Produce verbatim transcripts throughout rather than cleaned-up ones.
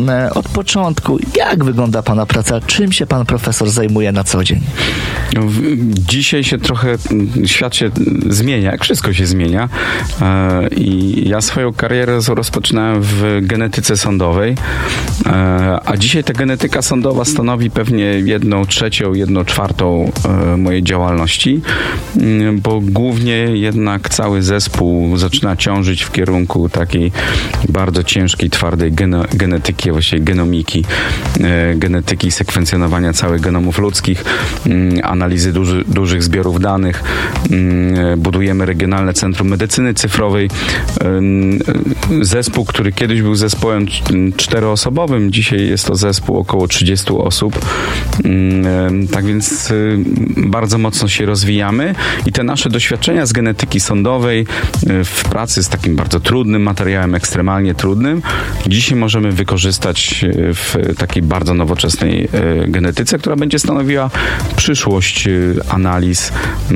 od początku. Jak wygląda pana praca? Czym się pan profesor zajmuje na co dzień? No, dzisiaj się trochę, świat się zmienia, jak wszystko się zmienia. I ja swoją karierę rozpoczynałem w genetyce sądowej, a dzisiaj ta genetyka sądowa stanowi pewnie jedną trzecią, jedną czwartą mojej działalności, bo głównie jednak cały zespół zaczyna ciążyć w kierunku takiej bardzo ciężkiej, twardej geno, genetyki, właściwie genomiki, genetyki, sekwencjonowania całych genomów ludzkich, analizy duży, dużych zbiorów danych. Budujemy Regionalne Centrum Medycyny Cyfrowej. Zespół, który kiedyś był zespołem czteroosobowym, dzisiaj jest to zespół około trzydziestu osób. Tak więc bardzo mocno się rozwijamy i te nasze doświadczenia z genetyki sądowej w pracy z takim bardzo trudnym materiałem, ekstremalnie trudnym, dzisiaj możemy wykorzystać w takiej bardzo nowoczesnej genetyce, która będzie stanowiła przyszłość analiz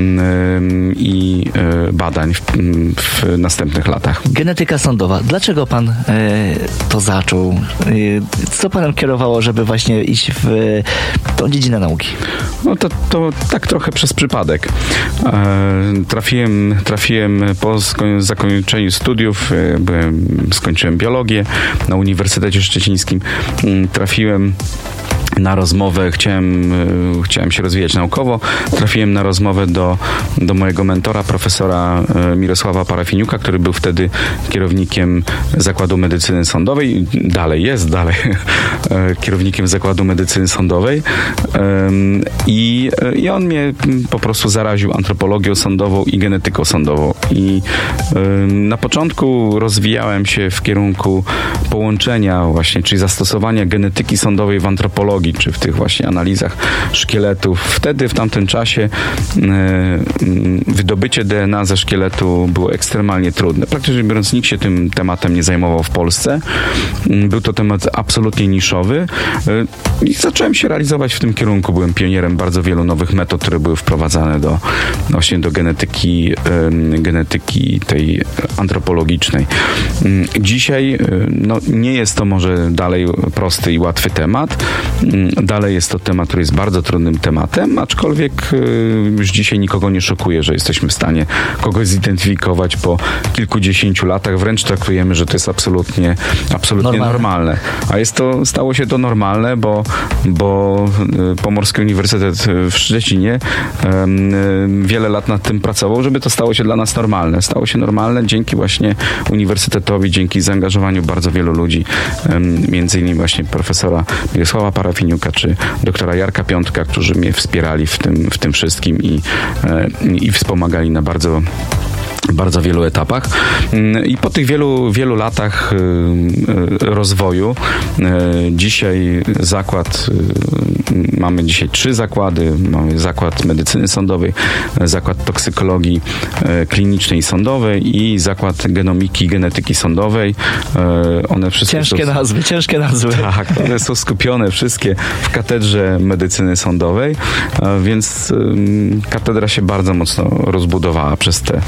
i badań w, w następnych latach. Genetyka sądowa. Dlaczego pan e, to zaczął? E, co panem kierowało, żeby właśnie iść w e, tą dziedzinę nauki? No to, to tak trochę przez przypadek. E, trafiłem, trafiłem po sko- zakończeniu studiów, e, byłem, skończyłem biologię na Uniwersytecie Szczecińskim. E, trafiłem na rozmowę, chciałem, chciałem się rozwijać naukowo, trafiłem na rozmowę do, do mojego mentora, profesora Mirosława Parafiniuka, który był wtedy kierownikiem Zakładu Medycyny Sądowej, dalej jest, dalej kierownikiem Zakładu Medycyny Sądowej i, i on mnie po prostu zaraził antropologią sądową i genetyką sądową i na początku rozwijałem się w kierunku połączenia właśnie, czyli zastosowania genetyki sądowej w antropologii, czy w tych właśnie analizach szkieletów. Wtedy, w tamtym czasie wydobycie D N A ze szkieletu było ekstremalnie trudne. Praktycznie biorąc, nikt się tym tematem nie zajmował w Polsce. Był to temat absolutnie niszowy i zacząłem się realizować w tym kierunku. Byłem pionierem bardzo wielu nowych metod, które były wprowadzane do właśnie do genetyki, genetyki tej antropologicznej. Dzisiaj no, nie jest to może dalej prosty i łatwy temat. Dalej jest to temat, który jest bardzo trudnym tematem, aczkolwiek już dzisiaj nikogo nie szokuje, że jesteśmy w stanie kogoś zidentyfikować po kilkudziesięciu latach. Wręcz traktujemy, że to jest absolutnie, absolutnie normalne. normalne. A jest to, stało się to normalne, bo, bo Pomorski Uniwersytet w Szczecinie um, wiele lat nad tym pracował, żeby to stało się dla nas normalne. Stało się normalne dzięki właśnie uniwersytetowi, dzięki zaangażowaniu bardzo wielu ludzi, um, między innymi właśnie profesora Mirosława Parafiniuka czy doktora Jarka Piątka, którzy mnie wspierali w tym, w tym wszystkim i, i wspomagali na bardzo w bardzo wielu etapach. I po tych wielu, wielu latach rozwoju dzisiaj zakład, mamy dzisiaj trzy zakłady. Mamy Zakład Medycyny Sądowej, Zakład Toksykologii Klinicznej i Sądowej i Zakład Genomiki i Genetyki Sądowej. One wszystkie ciężkie są, nazwy, ciężkie nazwy. Tak, one są skupione wszystkie w Katedrze Medycyny Sądowej, więc katedra się bardzo mocno rozbudowała przez te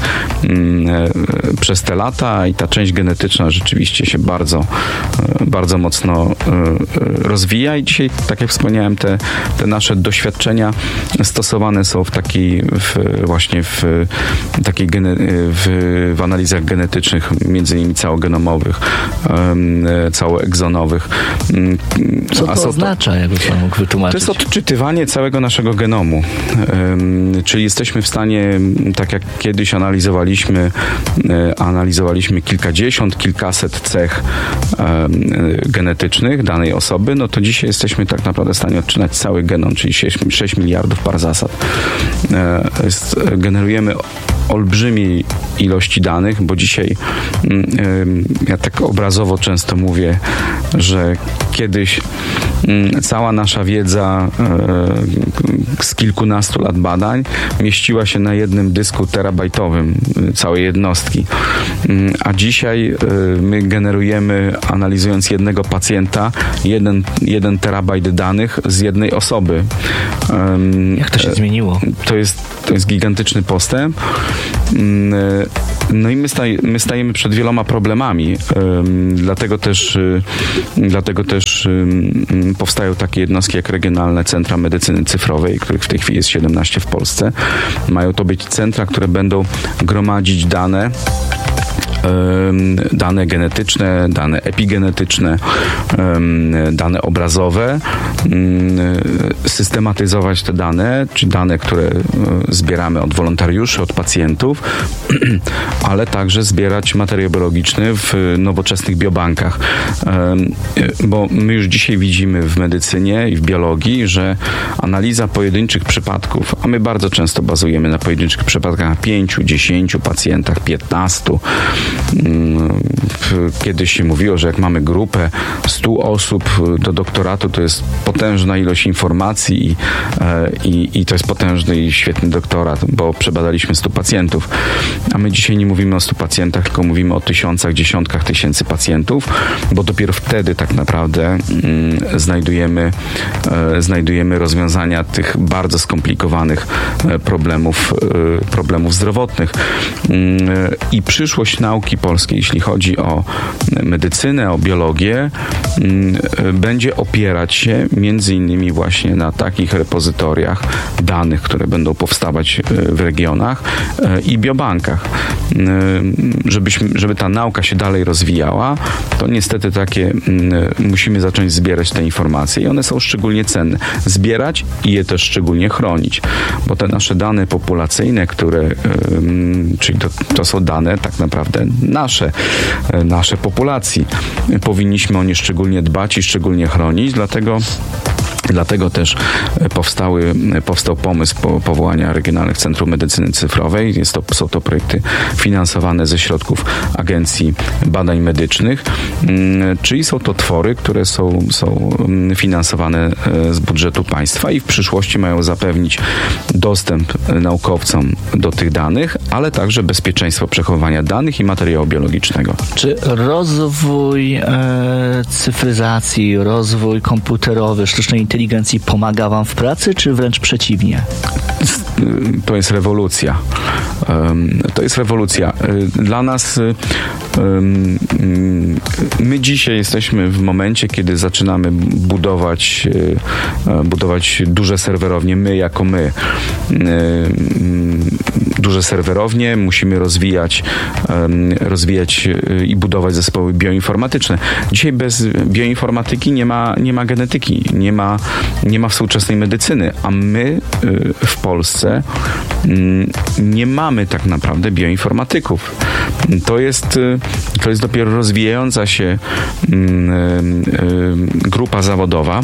przez te lata i ta część genetyczna rzeczywiście się bardzo, bardzo mocno rozwija i dzisiaj, tak jak wspomniałem, te, te nasze doświadczenia stosowane są w takiej w, właśnie w takiej gene, w, w analizach genetycznych, między innymi całogenomowych, całoegzonowych. Co to oznacza, to, jakby pan mógł wytłumaczyć? To jest odczytywanie całego naszego genomu. Czyli jesteśmy w stanie, tak jak kiedyś analizowaliśmy analizowaliśmy kilkadziesiąt, kilkaset cech e, genetycznych danej osoby, no to dzisiaj jesteśmy tak naprawdę w stanie odczytać cały genom, czyli sześć miliardów par zasad. E, jest, generujemy olbrzymiej ilości danych, bo dzisiaj e, ja tak obrazowo często mówię, że kiedyś Cała nasza wiedza z kilkunastu lat badań mieściła się na jednym dysku terabajtowym całej jednostki. A dzisiaj my generujemy, analizując jednego pacjenta, jeden, jeden terabajt danych z jednej osoby. Jak to się zmieniło? To jest, to jest gigantyczny postęp. No i my, staj, my stajemy przed wieloma problemami. Dlatego też, dlatego też powstają takie jednostki jak regionalne centra medycyny cyfrowej, których w tej chwili jest siedemnaście w Polsce. Mają to być centra, które będą gromadzić dane, dane genetyczne, dane epigenetyczne, dane obrazowe, systematyzować te dane, czy dane, które zbieramy od wolontariuszy, od pacjentów, ale także zbierać materiał biologiczny w nowoczesnych biobankach. Bo my już dzisiaj widzimy w medycynie i w biologii, że analiza pojedynczych przypadków, a my bardzo często bazujemy na pojedynczych przypadkach pięciu, dziesięciu pacjentach, piętnastu. Kiedyś się mówiło, że jak mamy grupę stu osób do doktoratu, to jest potężna ilość informacji i, i, i to jest potężny i świetny doktorat, bo przebadaliśmy stu pacjentów. A my dzisiaj nie mówimy o stu pacjentach, tylko mówimy o tysiącach, dziesiątkach tysięcy pacjentów, bo dopiero wtedy tak naprawdę mm, znajdujemy, e, znajdujemy rozwiązania tych bardzo skomplikowanych e, problemów, e, problemów zdrowotnych. E, I przyszłość nauki polskiej, jeśli chodzi o medycynę, o biologię, będzie opierać się między innymi właśnie na takich repozytoriach danych, które będą powstawać w regionach i biobankach. Żebyśmy, żeby ta nauka się dalej rozwijała, to niestety takie musimy zacząć zbierać te informacje i one są szczególnie cenne. Zbierać i je też szczególnie chronić, bo te nasze dane populacyjne, które, czyli to, to są dane tak naprawdę nasze, nasze populacji. Powinniśmy o nie szczególnie dbać i szczególnie chronić, dlatego Dlatego też powstały, powstał pomysł po, powołania Regionalnych Centrów Medycyny Cyfrowej. Jest to, są to projekty finansowane ze środków Agencji Badań Medycznych, czyli są to twory, które są, są finansowane z budżetu państwa i w przyszłości mają zapewnić dostęp naukowcom do tych danych, ale także bezpieczeństwo przechowywania danych i materiału biologicznego. Czy rozwój e, cyfryzacji, rozwój komputerowy, sztucznej inteligencji inteligencji pomaga wam w pracy, czy wręcz przeciwnie? To jest rewolucja. To jest rewolucja. Dla nas my dzisiaj jesteśmy w momencie, kiedy zaczynamy budować budować duże serwerownie, my jako my. Duże serwerownie, musimy rozwijać rozwijać i budować zespoły bioinformatyczne. Dzisiaj bez bioinformatyki nie ma, nie ma genetyki, nie ma, nie ma współczesnej medycyny, a my w Polsce nie mamy tak naprawdę bioinformatyków. To jest, to jest dopiero rozwijająca się grupa zawodowa.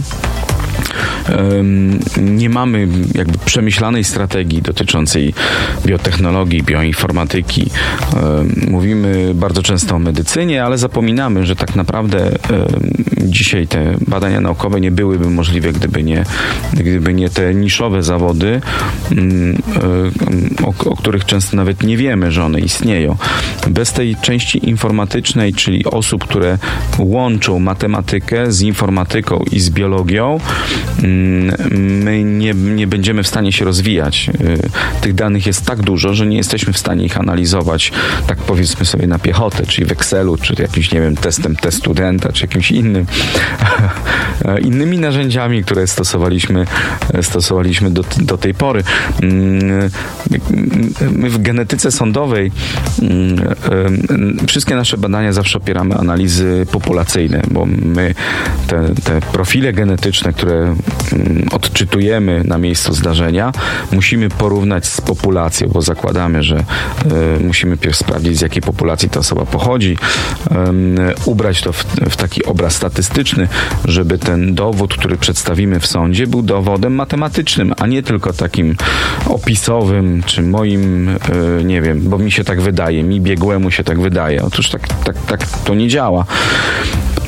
Nie mamy jakby przemyślanej strategii dotyczącej biotechnologii, bioinformatyki. Mówimy bardzo często o medycynie, ale zapominamy, że tak naprawdę dzisiaj te badania naukowe nie byłyby możliwe, gdyby nie, gdyby nie te niszowe zawody, o, o których często nawet nie wiemy, że one istnieją. Bez tej części informatycznej, czyli osób, które łączą matematykę z informatyką i z biologią, my nie, nie będziemy w stanie się rozwijać. Tych danych jest tak dużo, że nie jesteśmy w stanie ich analizować, tak powiedzmy sobie na piechotę, czyli w Excelu, czy jakimś, nie wiem, testem test studenta, czy jakimś innym innymi narzędziami, które stosowaliśmy stosowaliśmy do, do tej pory. My w genetyce sądowej wszystkie nasze badania zawsze opieramy analizy populacyjne, bo my te, te profile genetyczne, które odczytujemy na miejscu zdarzenia, musimy porównać z populacją, bo zakładamy, że y, musimy pierw sprawdzić, z jakiej populacji ta osoba pochodzi, y, ubrać to w, w taki obraz statystyczny, żeby ten dowód, który przedstawimy w sądzie, był dowodem matematycznym, a nie tylko takim opisowym, czy moim, y, nie wiem, bo mi się tak wydaje, mi biegłemu się tak wydaje. Otóż tak, tak, tak to nie działa.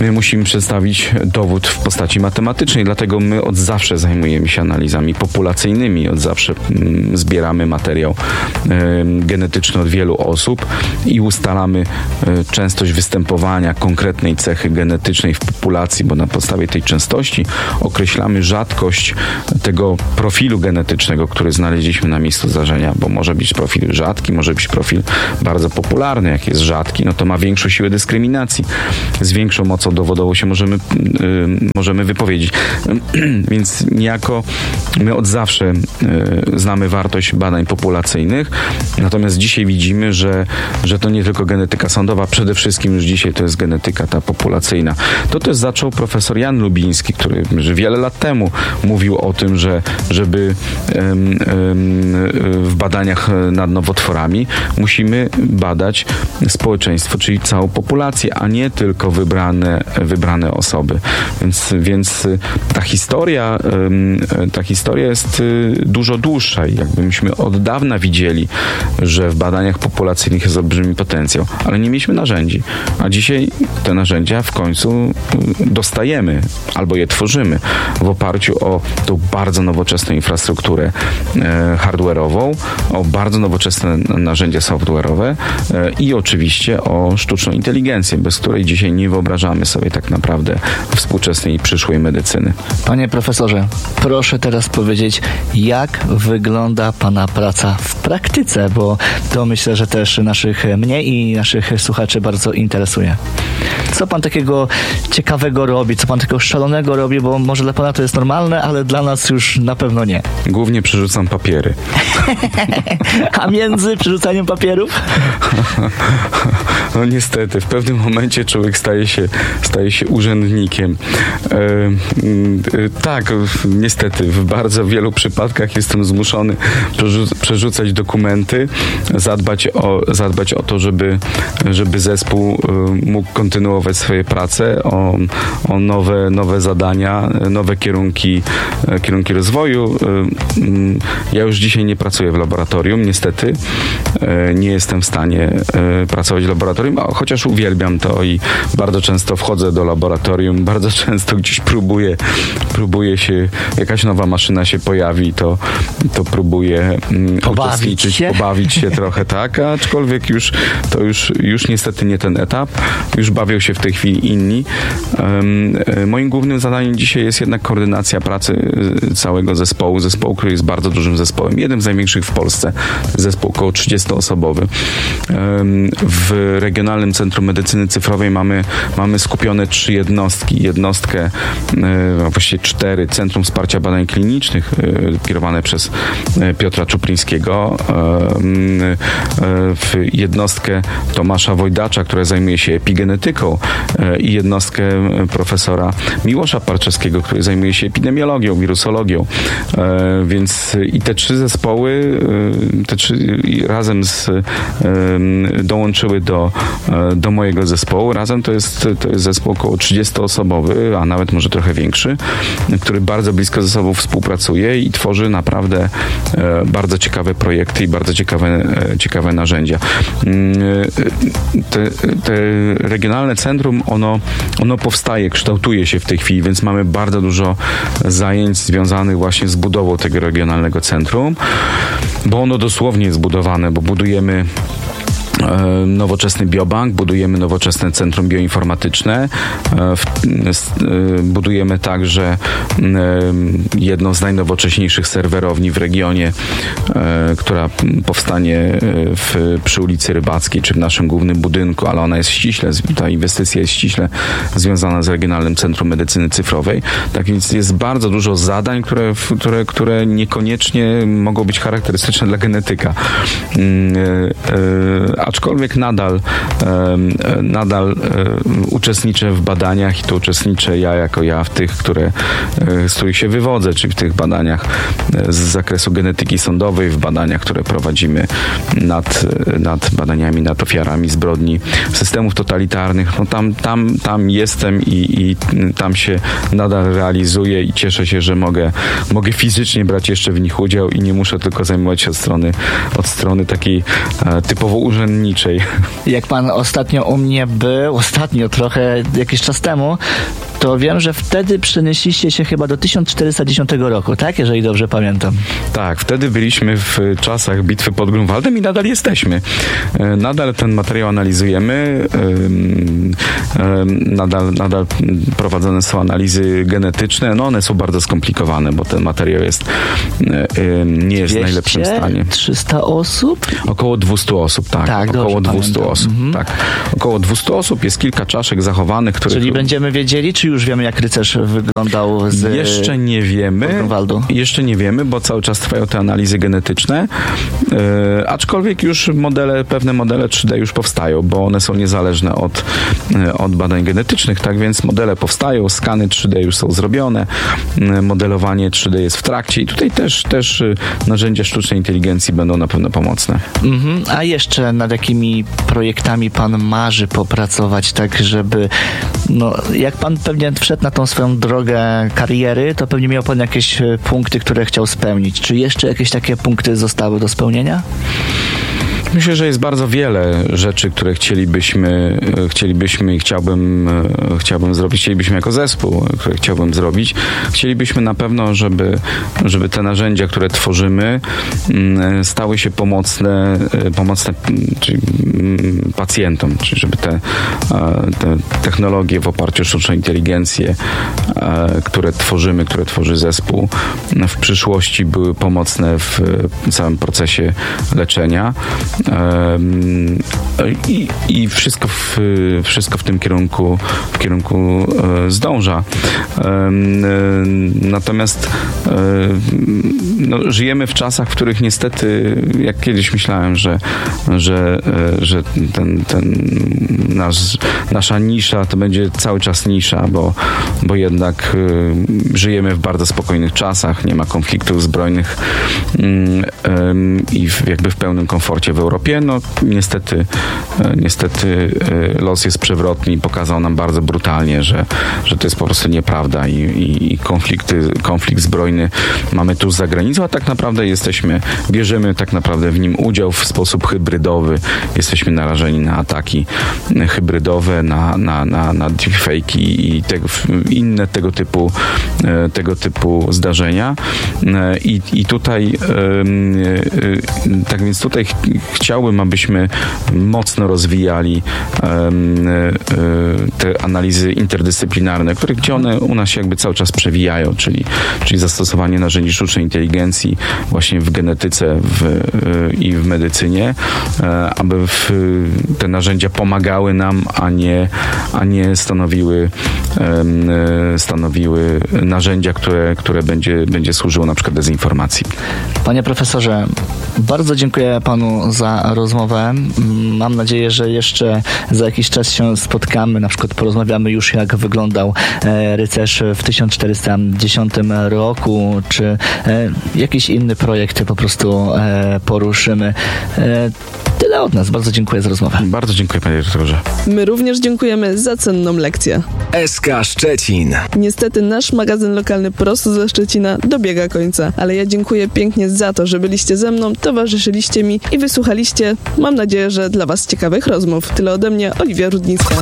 my musimy przedstawić dowód w postaci matematycznej, dlatego my od zawsze zajmujemy się analizami populacyjnymi, od zawsze mm, zbieramy materiał y, genetyczny od wielu osób i ustalamy y, częstość występowania konkretnej cechy genetycznej w populacji, bo na podstawie tej częstości określamy rzadkość tego profilu genetycznego, który znaleźliśmy na miejscu zdarzenia, bo może być profil rzadki, może być profil bardzo popularny. Jak jest rzadki, no to ma większą siłę dyskryminacji. Z większą mocą dowodową się możemy, yy, możemy wypowiedzieć. Więc niejako my od zawsze yy, znamy wartość badań populacyjnych, natomiast dzisiaj widzimy, że, że to nie tylko genetyka sądowa, przede wszystkim już dzisiaj to jest genetyka ta populacyjna. To też zaczął profesor Jan Lubiński, który wiele lat temu mówił o tym, że żeby yy, yy, w badaniach nad nowotworami musimy badać społeczeństwo, czyli całą populację, a nie tylko wybrane, wybrane osoby. Więc, więc ta historia, ta historia jest dużo dłuższa i jakby myśmy od dawna widzieli, że w badaniach populacyjnych jest olbrzymi potencjał, ale nie mieliśmy narzędzi. A dzisiaj te narzędzia w końcu dostajemy albo je tworzymy w oparciu o tą bardzo nowoczesną infrastrukturę hardware'ową, o bardzo nowoczesne narzędzia software'owe i oczywiście o sztuczną inteligencję, bez której dzisiaj nie wyobrażamy sobie tak naprawdę współczesnej i przyszłej medycyny. Panie profesorze, proszę teraz powiedzieć, jak wygląda pana praca w praktyce, bo to myślę, że też naszych, mnie i naszych słuchaczy bardzo interesuje. Co pan takiego ciekawego robi, co pan takiego szalonego robi, bo może dla pana to jest normalne, ale dla nas już na pewno nie. Głównie przerzucam papiery. A między przerzucaniem papierów? No niestety, w pewnym momencie człowiek staje się, staje się urzędnikiem. E, e, tak, niestety, w bardzo wielu przypadkach jestem zmuszony przerzu- przerzucać dokumenty, zadbać o, zadbać o to, żeby, żeby zespół mógł kontynuować swoje prace, o, o nowe, nowe zadania, nowe kierunki, kierunki rozwoju. Ja już dzisiaj nie pracuję w laboratorium, niestety. Nie jestem w stanie pracować w laboratorium, chociaż uwielbiam to i bardzo często wchodzę do laboratorium, bardzo często gdzieś próbuję, próbuję się, jakaś nowa maszyna się pojawi, to, to próbuję pobawić uczestniczyć, się? pobawić się trochę, tak, aczkolwiek już to już, już niestety nie ten etap, już bawią się w tej chwili inni. Moim głównym zadaniem dzisiaj jest jednak koordynacja pracy całego zespołu, zespołu, który jest bardzo dużym zespołem, jednym z największych w Polsce, zespół około trzydziestoosobowy. W Regionalnym Centrum Medycyny Cyfrowej mamy, mamy skupione trzy jednostki. Jednostkę, właściwie cztery, Centrum Wsparcia Badań Klinicznych, kierowane przez Piotra Czuprińskiego, w jednostkę Tomasza Wojdacza, która zajmuje się epigenetyką, i jednostkę profesora Miłosza Parczewskiego, który zajmuje się epidemiologią, wirusologią. Więc i te trzy zespoły, te trzy razem z, dołączyły do, do mojego zespołu. Razem to jest, to jest zespół około trzydziestoosobowy, a nawet może trochę większy, który bardzo blisko ze sobą współpracuje i tworzy naprawdę bardzo ciekawe projekty i bardzo ciekawe, ciekawe narzędzia. Te, te regionalne centrum, ono, ono powstaje, kształtuje się w tej chwili, więc mamy bardzo dużo zajęć związanych właśnie z budową tego regionalnego centrum, bo ono dosłownie jest budowane, bo budujemy nowoczesny biobank, budujemy nowoczesne centrum bioinformatyczne, budujemy także jedną z najnowocześniejszych serwerowni w regionie, która powstanie w, przy ulicy Rybackiej, czy w naszym głównym budynku, ale ona jest ściśle, ta inwestycja jest ściśle związana z Regionalnym Centrum Medycyny Cyfrowej. Tak więc jest bardzo dużo zadań, które, które, które niekoniecznie mogą być charakterystyczne dla genetyka. Aczkolwiek nadal, nadal uczestniczę w badaniach i to uczestniczę ja jako ja w tych, które, z których się wywodzę, czyli w tych badaniach z zakresu genetyki sądowej, w badaniach, które prowadzimy nad, nad badaniami nad ofiarami zbrodni systemów totalitarnych. No tam, tam, tam jestem i, i tam się nadal realizuję i cieszę się, że mogę, mogę fizycznie brać jeszcze w nich udział i nie muszę tylko zajmować się od strony, od strony takiej typowo urzędniczej, stronniczej. Jak pan ostatnio u mnie był, ostatnio trochę, jakiś czas temu, to wiem, że wtedy przenieśliście się chyba do tysiąc czterysta dziesiątego roku, tak? Jeżeli dobrze pamiętam. Tak, wtedy byliśmy w czasach bitwy pod Grunwaldem i nadal jesteśmy. Nadal ten materiał analizujemy, nadal, nadal prowadzone są analizy genetyczne. No one są bardzo skomplikowane, bo ten materiał jest nie jest w najlepszym stanie. trzysta osób? Około dwieście osób, tak. tak Około dwieście pamiętam. osób, mhm. tak. Około dwieście osób, jest kilka czaszek zachowanych, które... Czyli będziemy wiedzieli, czy już wiemy, jak rycerz wyglądał z Jeszcze nie wiemy. Grunwaldu? Jeszcze nie wiemy, bo cały czas trwają te analizy genetyczne, yy, aczkolwiek już modele, pewne modele trzy D już powstają, bo one są niezależne od, yy, od badań genetycznych, tak więc modele powstają, skany trzy D już są zrobione, yy, modelowanie trzy D jest w trakcie i tutaj też, też yy, narzędzia sztucznej inteligencji będą na pewno pomocne. Mhm. A jeszcze nad jakimi projektami pan marzy popracować, tak żeby, no jak pan pewnie wszedł na tą swoją drogę kariery, to pewnie miał pan jakieś punkty, które chciał spełnić. Czy jeszcze jakieś takie punkty zostały do spełnienia? Myślę, że jest bardzo wiele rzeczy, które chcielibyśmy, chcielibyśmy i chciałbym, chciałbym zrobić, chcielibyśmy jako zespół, które chciałbym zrobić. Chcielibyśmy na pewno, żeby, żeby te narzędzia, które tworzymy, stały się pomocne, pomocne czyli pacjentom, czyli żeby te, te technologie w oparciu o sztuczną inteligencję, które tworzymy, które tworzy zespół, w przyszłości były pomocne w całym procesie leczenia. I, i wszystko, w, wszystko w tym kierunku, w kierunku zdąża. Natomiast no, żyjemy w czasach, w których niestety, jak kiedyś myślałem, że, że, że ten, ten nasz, nasza nisza to będzie cały czas nisza, bo, bo jednak żyjemy w bardzo spokojnych czasach, nie ma konfliktów zbrojnych i jakby w pełnym komforcie w Europie. No niestety, niestety los jest przewrotny i pokazał nam bardzo brutalnie, że, że to jest po prostu nieprawda i, i, i konflikty, konflikt zbrojny mamy tuż za granicą, a tak naprawdę jesteśmy, bierzemy tak naprawdę w nim udział w sposób hybrydowy. Jesteśmy narażeni na ataki hybrydowe, na, na, na, na deepfake'i i tego, inne tego typu, tego typu zdarzenia. I, i tutaj tak więc tutaj chciałbym, abyśmy mocno rozwijali um, te analizy interdyscyplinarne, które gdzie one u nas się jakby cały czas przewijają, czyli, czyli zastosowanie narzędzi sztucznej inteligencji właśnie w genetyce w, i w medycynie, aby w, te narzędzia pomagały nam, a nie, a nie stanowiły, um, stanowiły narzędzia, które, które będzie, będzie służyło na przykład dezinformacji. Panie profesorze, bardzo dziękuję panu za rozmowę. Mam nadzieję, że jeszcze za jakiś czas się spotkamy, na przykład porozmawiamy już, jak wyglądał e, rycerz w tysiąc czterysta dziesiątym roku, czy e, jakiś inny projekt po prostu e, poruszymy. E, tyle od nas. Bardzo dziękuję za rozmowę. Bardzo dziękuję, panie doktorze. My również dziękujemy za cenną lekcję. S K Szczecin. Niestety nasz magazyn lokalny prosto ze Szczecina dobiega końca, ale ja dziękuję pięknie za to, że byliście ze mną, towarzyszyliście mi i wysłuchaliście, mam nadzieję, że dla was ciekawych rozmów. Tyle ode mnie, Oliwia Rudnicka.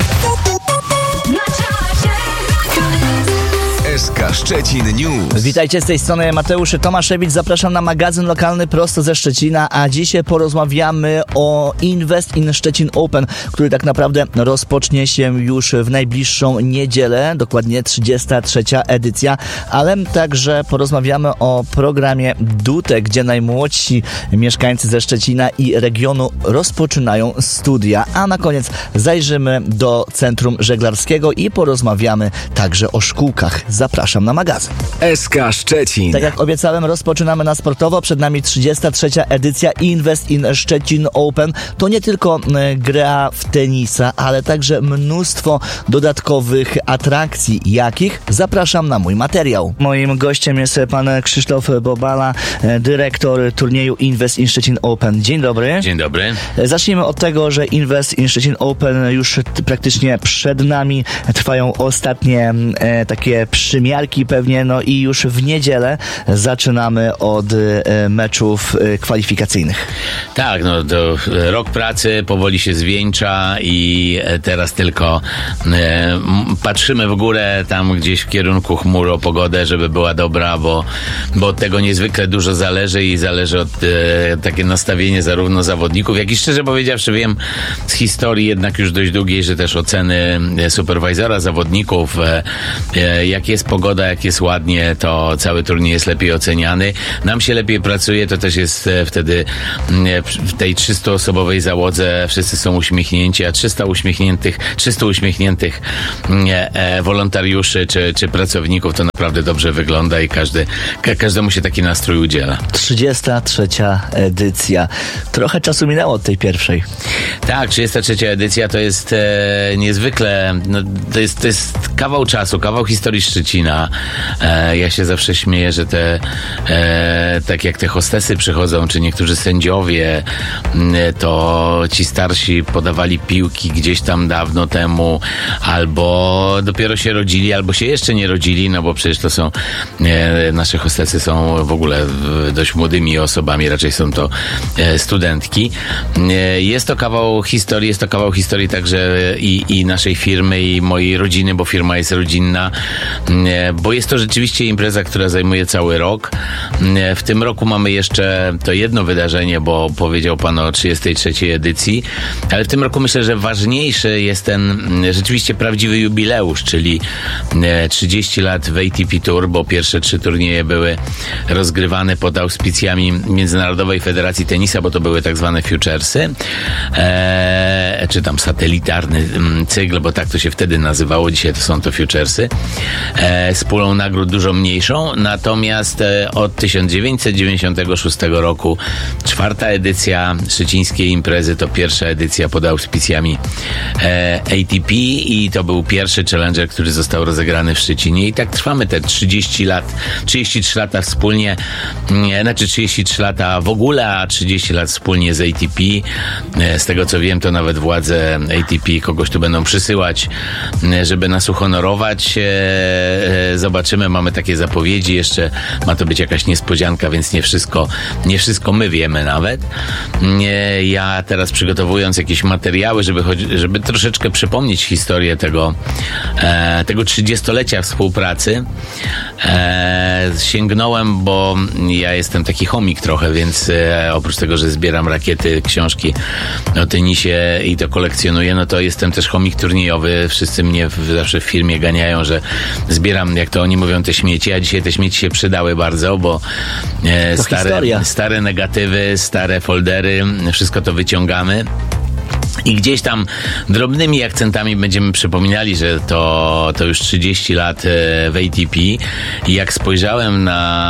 S K Szczecin News. Witajcie, z tej strony Mateusz Tomaszewicz. Zapraszam na magazyn lokalny prosto ze Szczecina, a dzisiaj porozmawiamy o Invest in Szczecin Open, który tak naprawdę rozpocznie się już w najbliższą niedzielę, dokładnie trzydziesta trzecia edycja, ale także porozmawiamy o programie DUTE, gdzie najmłodsi mieszkańcy ze Szczecina i regionu rozpoczynają studia, a na koniec zajrzymy do Centrum Żeglarskiego i porozmawiamy także o szkółkach. Zapraszam na magazyn. S K Szczecin. Tak jak obiecałem, rozpoczynamy na sportowo. Przed nami trzydziesta trzecia edycja Invest in Szczecin Open. To nie tylko gra w tenisa, ale także mnóstwo dodatkowych atrakcji. Jakich? Zapraszam na mój materiał. Moim gościem jest pan Krzysztof Bobala, dyrektor turnieju Invest in Szczecin Open. Dzień dobry. Dzień dobry. Zacznijmy od tego, że Invest in Szczecin Open już praktycznie przed nami. Trwają ostatnie e, takie przy przymiarki pewnie, no i już w niedzielę zaczynamy od e, meczów e, kwalifikacyjnych. Tak, no to rok pracy powoli się zwieńcza i teraz tylko e, patrzymy w górę, tam gdzieś w kierunku chmur o pogodę, żeby była dobra, bo, bo od tego niezwykle dużo zależy i zależy od e, takie nastawienie zarówno zawodników, jak i szczerze powiedziawszy wiem z historii jednak już dość długiej, że też oceny superwajzora zawodników, e, e, jak jest pogoda, jak jest ładnie, to cały turniej jest lepiej oceniany. Nam się lepiej pracuje, to też jest e, wtedy e, w tej trzystoosobowej załodze wszyscy są uśmiechnięci, a trzysta uśmiechniętych, trzysta uśmiechniętych e, e, wolontariuszy czy, czy pracowników to naprawdę dobrze wygląda i każdy, ka, każdemu się taki nastrój udziela. trzydziesta trzecia edycja. Trochę czasu minęło od tej pierwszej. Tak, trzydziesta trzecia edycja to jest e, niezwykle, no, to, jest, to jest kawał czasu, kawał historii Szczecina. E, ja się zawsze śmieję, że te, e, tak jak te hostesy przychodzą, czy niektórzy sędziowie, to ci starsi podawali piłki gdzieś tam dawno temu, albo dopiero się rodzili, albo się jeszcze nie rodzili, no bo przecież to są, e, nasze hostesy są w ogóle dość młodymi osobami, raczej są to e, studentki. E, jest to kawał historii, jest to kawał historii także i, i naszej firmy, i mojej rodziny, bo firma jest rodzinna, e, bo jest to rzeczywiście impreza, która zajmuje cały rok. E, w tym roku mamy jeszcze to jedno wydarzenie, bo powiedział pan o trzydziestej trzeciej edycji, ale w tym roku myślę, że ważniejszy jest ten rzeczywiście prawdziwy jubileusz, czyli trzydzieści lat w A T P Tour, bo pierwsze trzy turnieje były rozgrywane pod auspicjami Międzynarodowej Federacji Tenisa, bo to były tak zwane futuresy, eee, czy tam satelitarny cykl, bo tak to się wtedy nazywało, dzisiaj to są to futuresy, eee, z pulą nagród dużo mniejszą, natomiast e, od tysiąc dziewięćset dziewięćdziesiątego szóstego roku czwarta edycja szczecińskiej imprezy to pierwsza edycja pod auspicjami e, A T P i to był pierwszy challenger, który został rozegrany w Szczecinie i tak trwamy te trzydzieści lat, trzydzieści trzy lata wspólnie, e, znaczy trzydzieści trzy lata w ogóle, a trzydzieści lat wspólnie z A T P. E, z tego co wiem, to nawet władze A T P kogoś tu będą przysyłać, e, żeby nas uhonorować. E, e, zobaczymy, mamy takie zapowiedzi, jeszcze ma to być jakaś niespodzianka, więc nie wszystko, nie wszystko my wiemy nawet. Ja teraz przygotowując jakieś materiały, żeby, żeby troszeczkę przypomnieć historię tego, e, tego trzydziestolecia współpracy, e, sięgnąłem, bo ja jestem taki chomik trochę, więc e, oprócz tego, że zbieram rakiety, książki o tenisie i to kolekcjonuję, no to jestem też chomik turniejowy. Wszyscy mnie w, zawsze w firmie ganiają, że zbieram, jak to oni mówią, te śmieci, a dzisiaj te śmieci się przydały bardzo, bo e, stare, stare negatywy, stare foldery, wszystko to wyciągamy. I gdzieś tam drobnymi akcentami będziemy przypominali, że to, to już trzydzieści lat w A T P i jak spojrzałem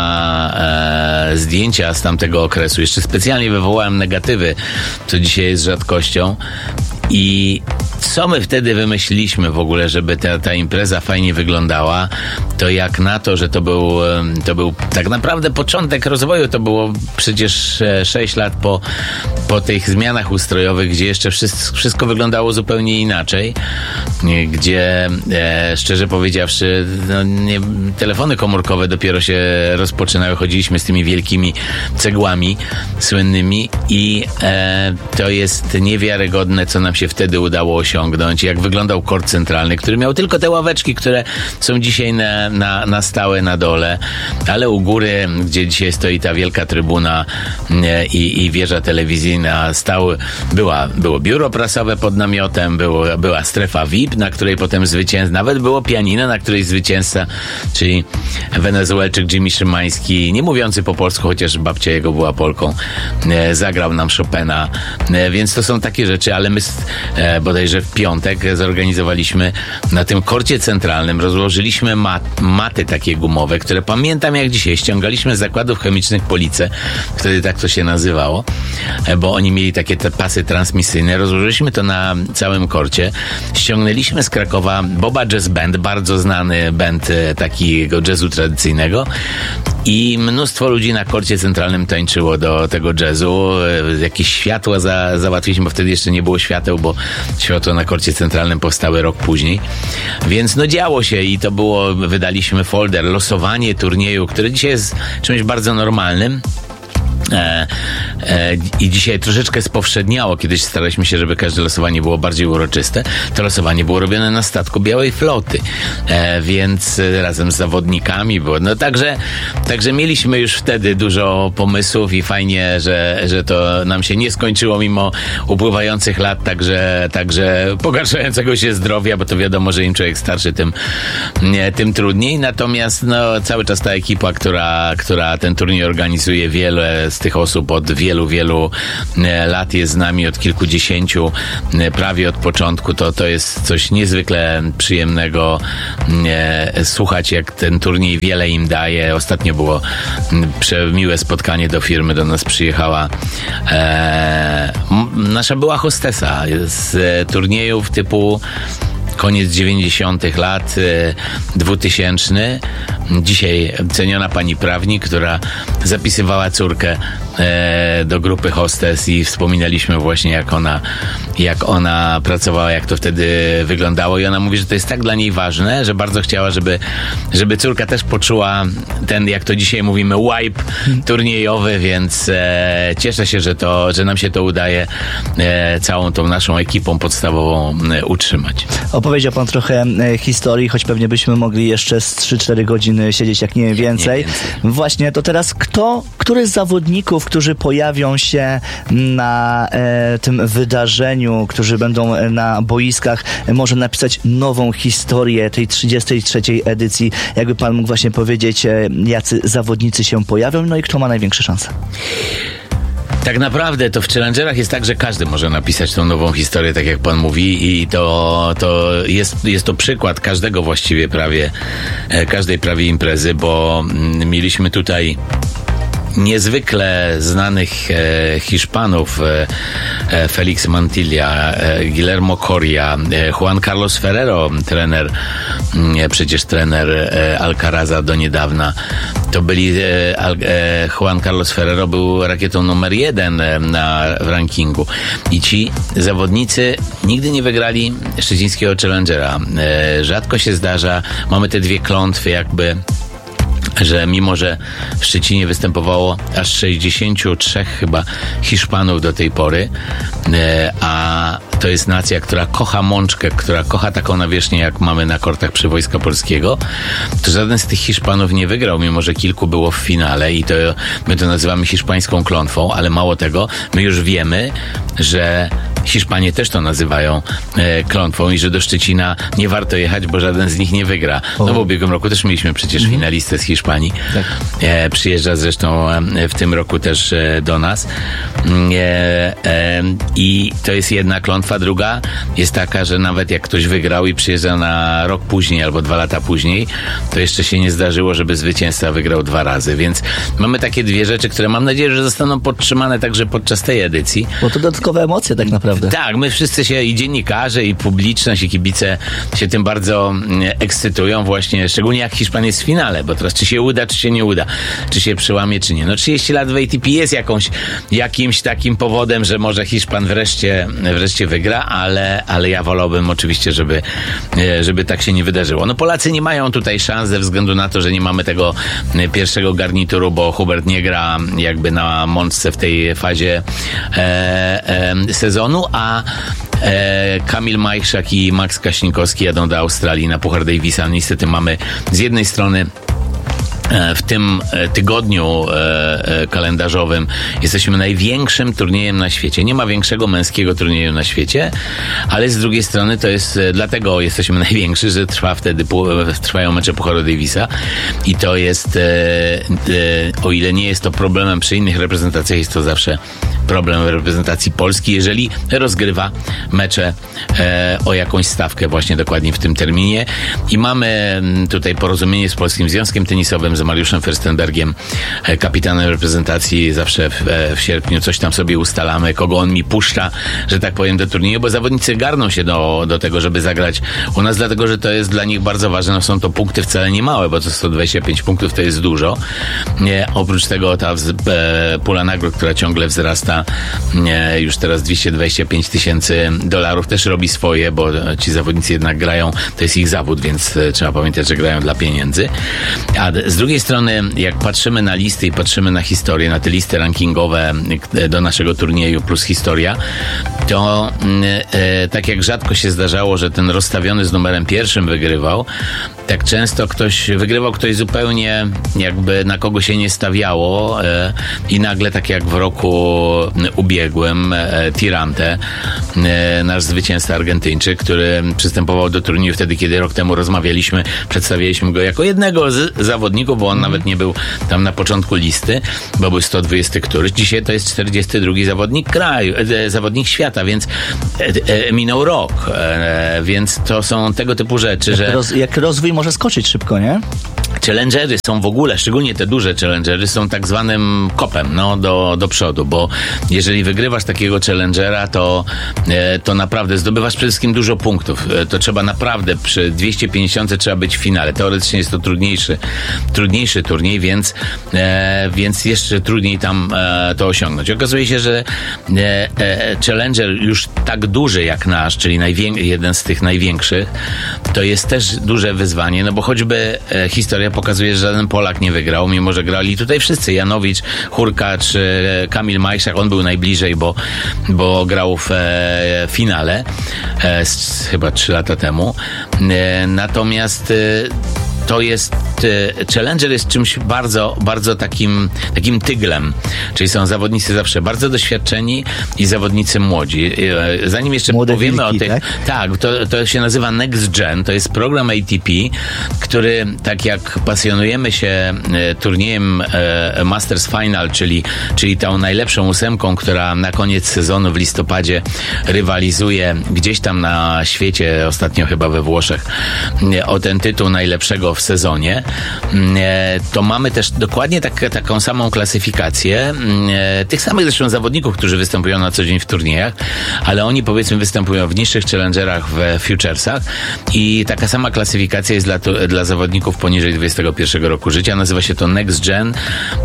na e, zdjęcia z tamtego okresu, jeszcze specjalnie wywołałem negatywy, co dzisiaj jest rzadkością. I co my wtedy wymyśliliśmy w ogóle, żeby ta, ta impreza fajnie wyglądała, to jak na to, że to był, to był tak naprawdę początek rozwoju, to było przecież sześć lat po, po tych zmianach ustrojowych, gdzie jeszcze wszystko, wszystko wyglądało zupełnie inaczej, gdzie e, szczerze powiedziawszy, no, nie, telefony komórkowe dopiero się rozpoczynały, chodziliśmy z tymi wielkimi cegłami słynnymi i e, to jest niewiarygodne, co nam się wtedy udało osiągnąć, jak wyglądał kort centralny, który miał tylko te ławeczki, które są dzisiaj na, na, na stałe na dole, ale u góry, gdzie dzisiaj stoi ta wielka trybuna i, i wieża telewizyjna, stał, była, było biuro prasowe pod namiotem, było, była strefa V I P, na której potem zwycięzca, nawet było pianino, na której zwycięzca, czyli Wenezuelczyk Jimmy Szymański, nie mówiący po polsku, chociaż babcia jego była Polką, zagrał nam Chopina, więc to są takie rzeczy, ale my bodajże w piątek zorganizowaliśmy na tym korcie centralnym, rozłożyliśmy mat, maty takie gumowe, które pamiętam jak dzisiaj, ściągaliśmy z zakładów chemicznych Police, wtedy tak to się nazywało, bo oni mieli takie te pasy transmisyjne, rozłożyliśmy to na całym korcie, ściągnęliśmy z Krakowa Boba Jazz Band, bardzo znany band takiego jazzu tradycyjnego i mnóstwo ludzi na korcie centralnym tańczyło do tego jazzu. Jakieś światła za, załatwiliśmy, bo wtedy jeszcze nie było świateł, bo światła na korcie centralnym powstały rok później. Więc no działo się i to było, wydaliśmy folder, losowanie turnieju, które dzisiaj jest czymś bardzo normalnym. E, e, I dzisiaj troszeczkę spowszedniało. Kiedyś staraliśmy się, żeby każde losowanie było bardziej uroczyste. To losowanie było robione na statku Białej Floty, e, więc e, razem z zawodnikami było. No także, także mieliśmy już wtedy dużo pomysłów i fajnie, że, że to nam się nie skończyło mimo upływających lat, także, także pogarszającego się zdrowia, bo to wiadomo, że im człowiek starszy, tym, nie, tym trudniej. Natomiast no, cały czas ta ekipa, która, która ten turniej organizuje, wiele z tych osób od wielu, wielu lat jest z nami, od kilkudziesięciu, prawie od początku, to, to jest coś niezwykle przyjemnego e, słuchać, jak ten turniej wiele im daje. Ostatnio było przemiłe spotkanie do firmy, do nas przyjechała e, nasza była hostesa z turniejów typu koniec dziewięćdziesiątych lat, dwutysięczny. Dzisiaj ceniona pani prawnik, która zapisywała córkę e, do grupy hostes i wspominaliśmy właśnie, jak ona, jak ona pracowała, jak to wtedy wyglądało, i ona mówi, że to jest tak dla niej ważne, że bardzo chciała, żeby, żeby córka też poczuła ten, jak to dzisiaj mówimy, wipe turniejowy, więc e, cieszę się, że, to, że nam się to udaje e, całą tą naszą ekipą podstawową e, utrzymać. Opowiedział pan trochę e, historii, choć pewnie byśmy mogli jeszcze z trzy cztery godziny siedzieć, jak nie więcej. Nie więcej. Właśnie, to teraz kto, który z zawodników, którzy pojawią się na e, tym wydarzeniu, którzy będą na boiskach, e, może napisać nową historię tej trzydziestej trzeciej edycji? Jakby pan mógł właśnie powiedzieć, e, jacy zawodnicy się pojawią, no i kto ma największe szanse? Tak naprawdę to w Challengerach jest tak, że każdy może napisać tą nową historię, tak jak pan mówi, i to, to jest, jest to przykład każdego właściwie prawie, każdej prawie imprezy, bo mieliśmy tutaj niezwykle znanych e, Hiszpanów, e, e, Felix Mantilla, e, Guillermo Coria, e, Juan Carlos Ferrero, trener, e, przecież trener e, Alcaraza do niedawna. To byli, e, e, Juan Carlos Ferrero był rakietą numer jeden e, na, w rankingu. I ci zawodnicy nigdy nie wygrali szczecińskiego Challengera. E, rzadko się zdarza. Mamy te dwie klątwy jakby, że mimo, że w Szczecinie występowało aż sześćdziesięciu trzech chyba Hiszpanów do tej pory, a to jest nacja, która kocha mączkę, która kocha taką nawierzchnię, jak mamy na kortach przy Wojska Polskiego, to żaden z tych Hiszpanów nie wygrał, mimo że kilku było w finale, i to my to nazywamy hiszpańską klątwą, ale mało tego, my już wiemy, że Hiszpanie też to nazywają e, klątwą i że do Szczecina nie warto jechać, bo żaden z nich nie wygra. No w ubiegłym roku też mieliśmy przecież finalistę z Hiszpanii. Tak. E, przyjeżdża zresztą e, w tym roku też e, do nas. E, e, I to jest jedna klątwa. Druga jest taka, że nawet jak ktoś wygrał i przyjeżdża na rok później albo dwa lata później, to jeszcze się nie zdarzyło, żeby zwycięzca wygrał dwa razy. Więc mamy takie dwie rzeczy, które mam nadzieję, że zostaną podtrzymane także podczas tej edycji. Bo to dodatkowe emocje tak naprawdę. Tak, my wszyscy się, i dziennikarze, i publiczność, i kibice się tym bardzo ekscytują właśnie, szczególnie jak Hiszpan jest w finale, bo teraz czy się uda, czy się nie uda, czy się przełamie, czy nie. No trzydzieści lat w A T P jest jakąś, jakimś takim powodem, że może Hiszpan wreszcie, wreszcie wygra, ale, ale ja wolałbym oczywiście, żeby, żeby tak się nie wydarzyło. No Polacy nie mają tutaj szans ze względu na to, że nie mamy tego pierwszego garnituru, bo Hubert nie gra jakby na mączce w tej fazie e, e, sezonu, a e, Kamil Majchrzak i Max Kaśnikowski jadą do Australii na Puchar Davisa. Niestety mamy z jednej strony w tym tygodniu kalendarzowym jesteśmy największym turniejem na świecie. Nie ma większego męskiego turnieju na świecie, ale z drugiej strony to jest, dlatego jesteśmy największy, że trwa wtedy, trwają mecze Pucharu Davisa i to jest, o ile nie jest to problemem przy innych reprezentacjach, jest to zawsze problem w reprezentacji Polski, jeżeli rozgrywa mecze o jakąś stawkę właśnie dokładnie w tym terminie. I mamy tutaj porozumienie z Polskim Związkiem Tenisowym, z z Mariuszem Fürstenbergiem, kapitanem reprezentacji, zawsze w, w sierpniu coś tam sobie ustalamy, kogo on mi puszcza, że tak powiem, do turnieju, bo zawodnicy garną się do, do tego, żeby zagrać u nas, dlatego, że to jest dla nich bardzo ważne. No są to punkty wcale nie małe, bo to sto dwadzieścia pięć punktów to jest dużo. Nie, oprócz tego ta wz, e, pula nagród, która ciągle wzrasta, nie, już teraz dwieście dwadzieścia pięć tysięcy dolarów też robi swoje, bo ci zawodnicy jednak grają, to jest ich zawód, więc e, trzeba pamiętać, że grają dla pieniędzy. A z drugiej strony, jak patrzymy na listy i patrzymy na historię, na te listy rankingowe do naszego turnieju plus historia, to e, tak jak rzadko się zdarzało, że ten rozstawiony z numerem pierwszym wygrywał, tak często ktoś wygrywał ktoś zupełnie jakby na kogo się nie stawiało e, i nagle tak jak w roku ubiegłym e, Tirante, e, nasz zwycięzca Argentyńczyk, który przystępował do turnieju wtedy, kiedy rok temu rozmawialiśmy, przedstawialiśmy go jako jednego z zawodników, bo on mm. nawet nie był tam na początku listy, bo był sto dwudziesty któryś. Dzisiaj to jest czterdziesty drugi zawodnik kraju, e, zawodnik świata, więc e, e, minął rok, e, więc to są tego typu rzeczy, jak że... Roz, jak rozwój może skoczyć szybko, nie? Challengery są w ogóle, szczególnie te duże challengery, są tak zwanym kopem, no, do, do przodu, bo jeżeli wygrywasz takiego challengera, to, e, to naprawdę zdobywasz przede wszystkim dużo punktów. E, to trzeba naprawdę, przy dwieście pięćdziesiąt trzeba być w finale. Teoretycznie jest to trudniejszy, trudniejszy turniej, więc, e, więc jeszcze trudniej tam e, to osiągnąć. Okazuje się, że e, e, challenger już tak duży jak nasz, czyli najwię- jeden z tych największych, to jest też duże wyzwanie, no bo choćby e, historia pokazuje, że żaden Polak nie wygrał, mimo że grali tutaj wszyscy. Janowicz, Hurkacz, Kamil Majszak, on był najbliżej, bo, bo grał w e, finale e, z, chyba trzy lata temu. E, natomiast e, to jest, Challenger jest czymś bardzo, bardzo takim, takim tyglem. Czyli są zawodnicy zawsze bardzo doświadczeni i zawodnicy młodzi. Zanim jeszcze Młode powiemy wilki, o tych... Tak, tak to, to się nazywa Next Gen. To jest program A T P, który tak jak pasjonujemy się turniejem Masters Final, czyli, czyli tą najlepszą ósemką, która na koniec sezonu w listopadzie rywalizuje gdzieś tam na świecie, ostatnio chyba we Włoszech, o ten tytuł najlepszego w sezonie, to mamy też dokładnie tak, taką samą klasyfikację tych samych zresztą zawodników, którzy występują na co dzień w turniejach, ale oni powiedzmy występują w niższych challengerach, w futuresach i taka sama klasyfikacja jest dla, dla zawodników poniżej dwudziestego pierwszego roku życia. Nazywa się to Next Gen.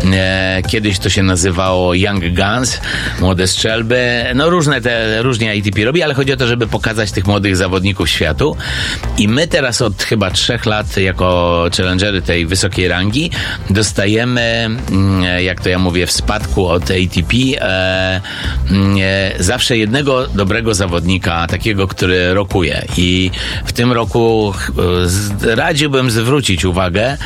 Kiedyś to się nazywało Young Guns, młode strzelby. No różne te, różnie A T P robi, ale chodzi o to, żeby pokazać tych młodych zawodników światu i my teraz od chyba trzech lat jako challengery tej wysokiej rangi dostajemy, jak to ja mówię, w spadku od A T P e, e, zawsze jednego dobrego zawodnika, takiego, który rokuje. I w tym roku e, radziłbym zwrócić uwagę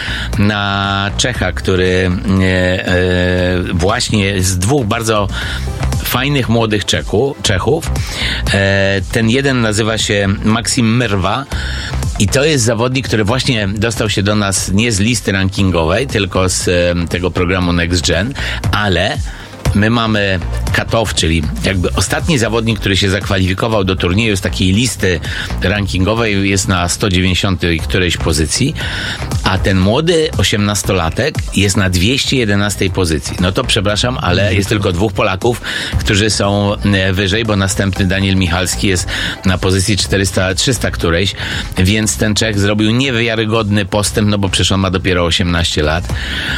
na Czecha, który e, e, właśnie z dwóch bardzo fajnych młodych Czechu, Czechów. E, ten jeden nazywa się Maksim Myrwa i to jest zawodnik, który właśnie dostał się do nas nie z listy rankingowej, tylko z e, tego programu Next Gen, ale my mamy cut-off, czyli jakby ostatni zawodnik, który się zakwalifikował do turnieju z takiej listy rankingowej, jest na sto dziewięćdziesiątej którejś pozycji, a ten młody osiemnastolatek jest na dwieście jedenastej pozycji. No to przepraszam, ale jest tylko dwóch Polaków, którzy są wyżej, bo następny Daniel Michalski jest na pozycji czterysta trzysta którejś, więc ten Czech zrobił niewiarygodny postęp, no bo przecież on ma dopiero osiemnaście lat.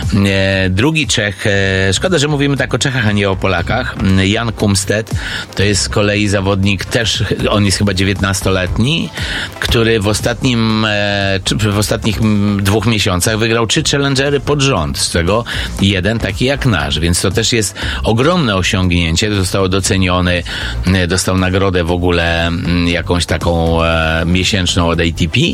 Drugi Czech, szkoda, że mówimy tak o Czechach, a nie o Polakach, Jan Kumstedt, to jest z kolei zawodnik też, on jest chyba dziewiętnastoletni, który w ostatnim, czy w ostatnich dwóch miesiącach wygrał trzy challengery pod rząd, z czego jeden taki jak nasz, więc to też jest ogromne osiągnięcie, został doceniony, dostał nagrodę w ogóle jakąś taką e, miesięczną od A T P,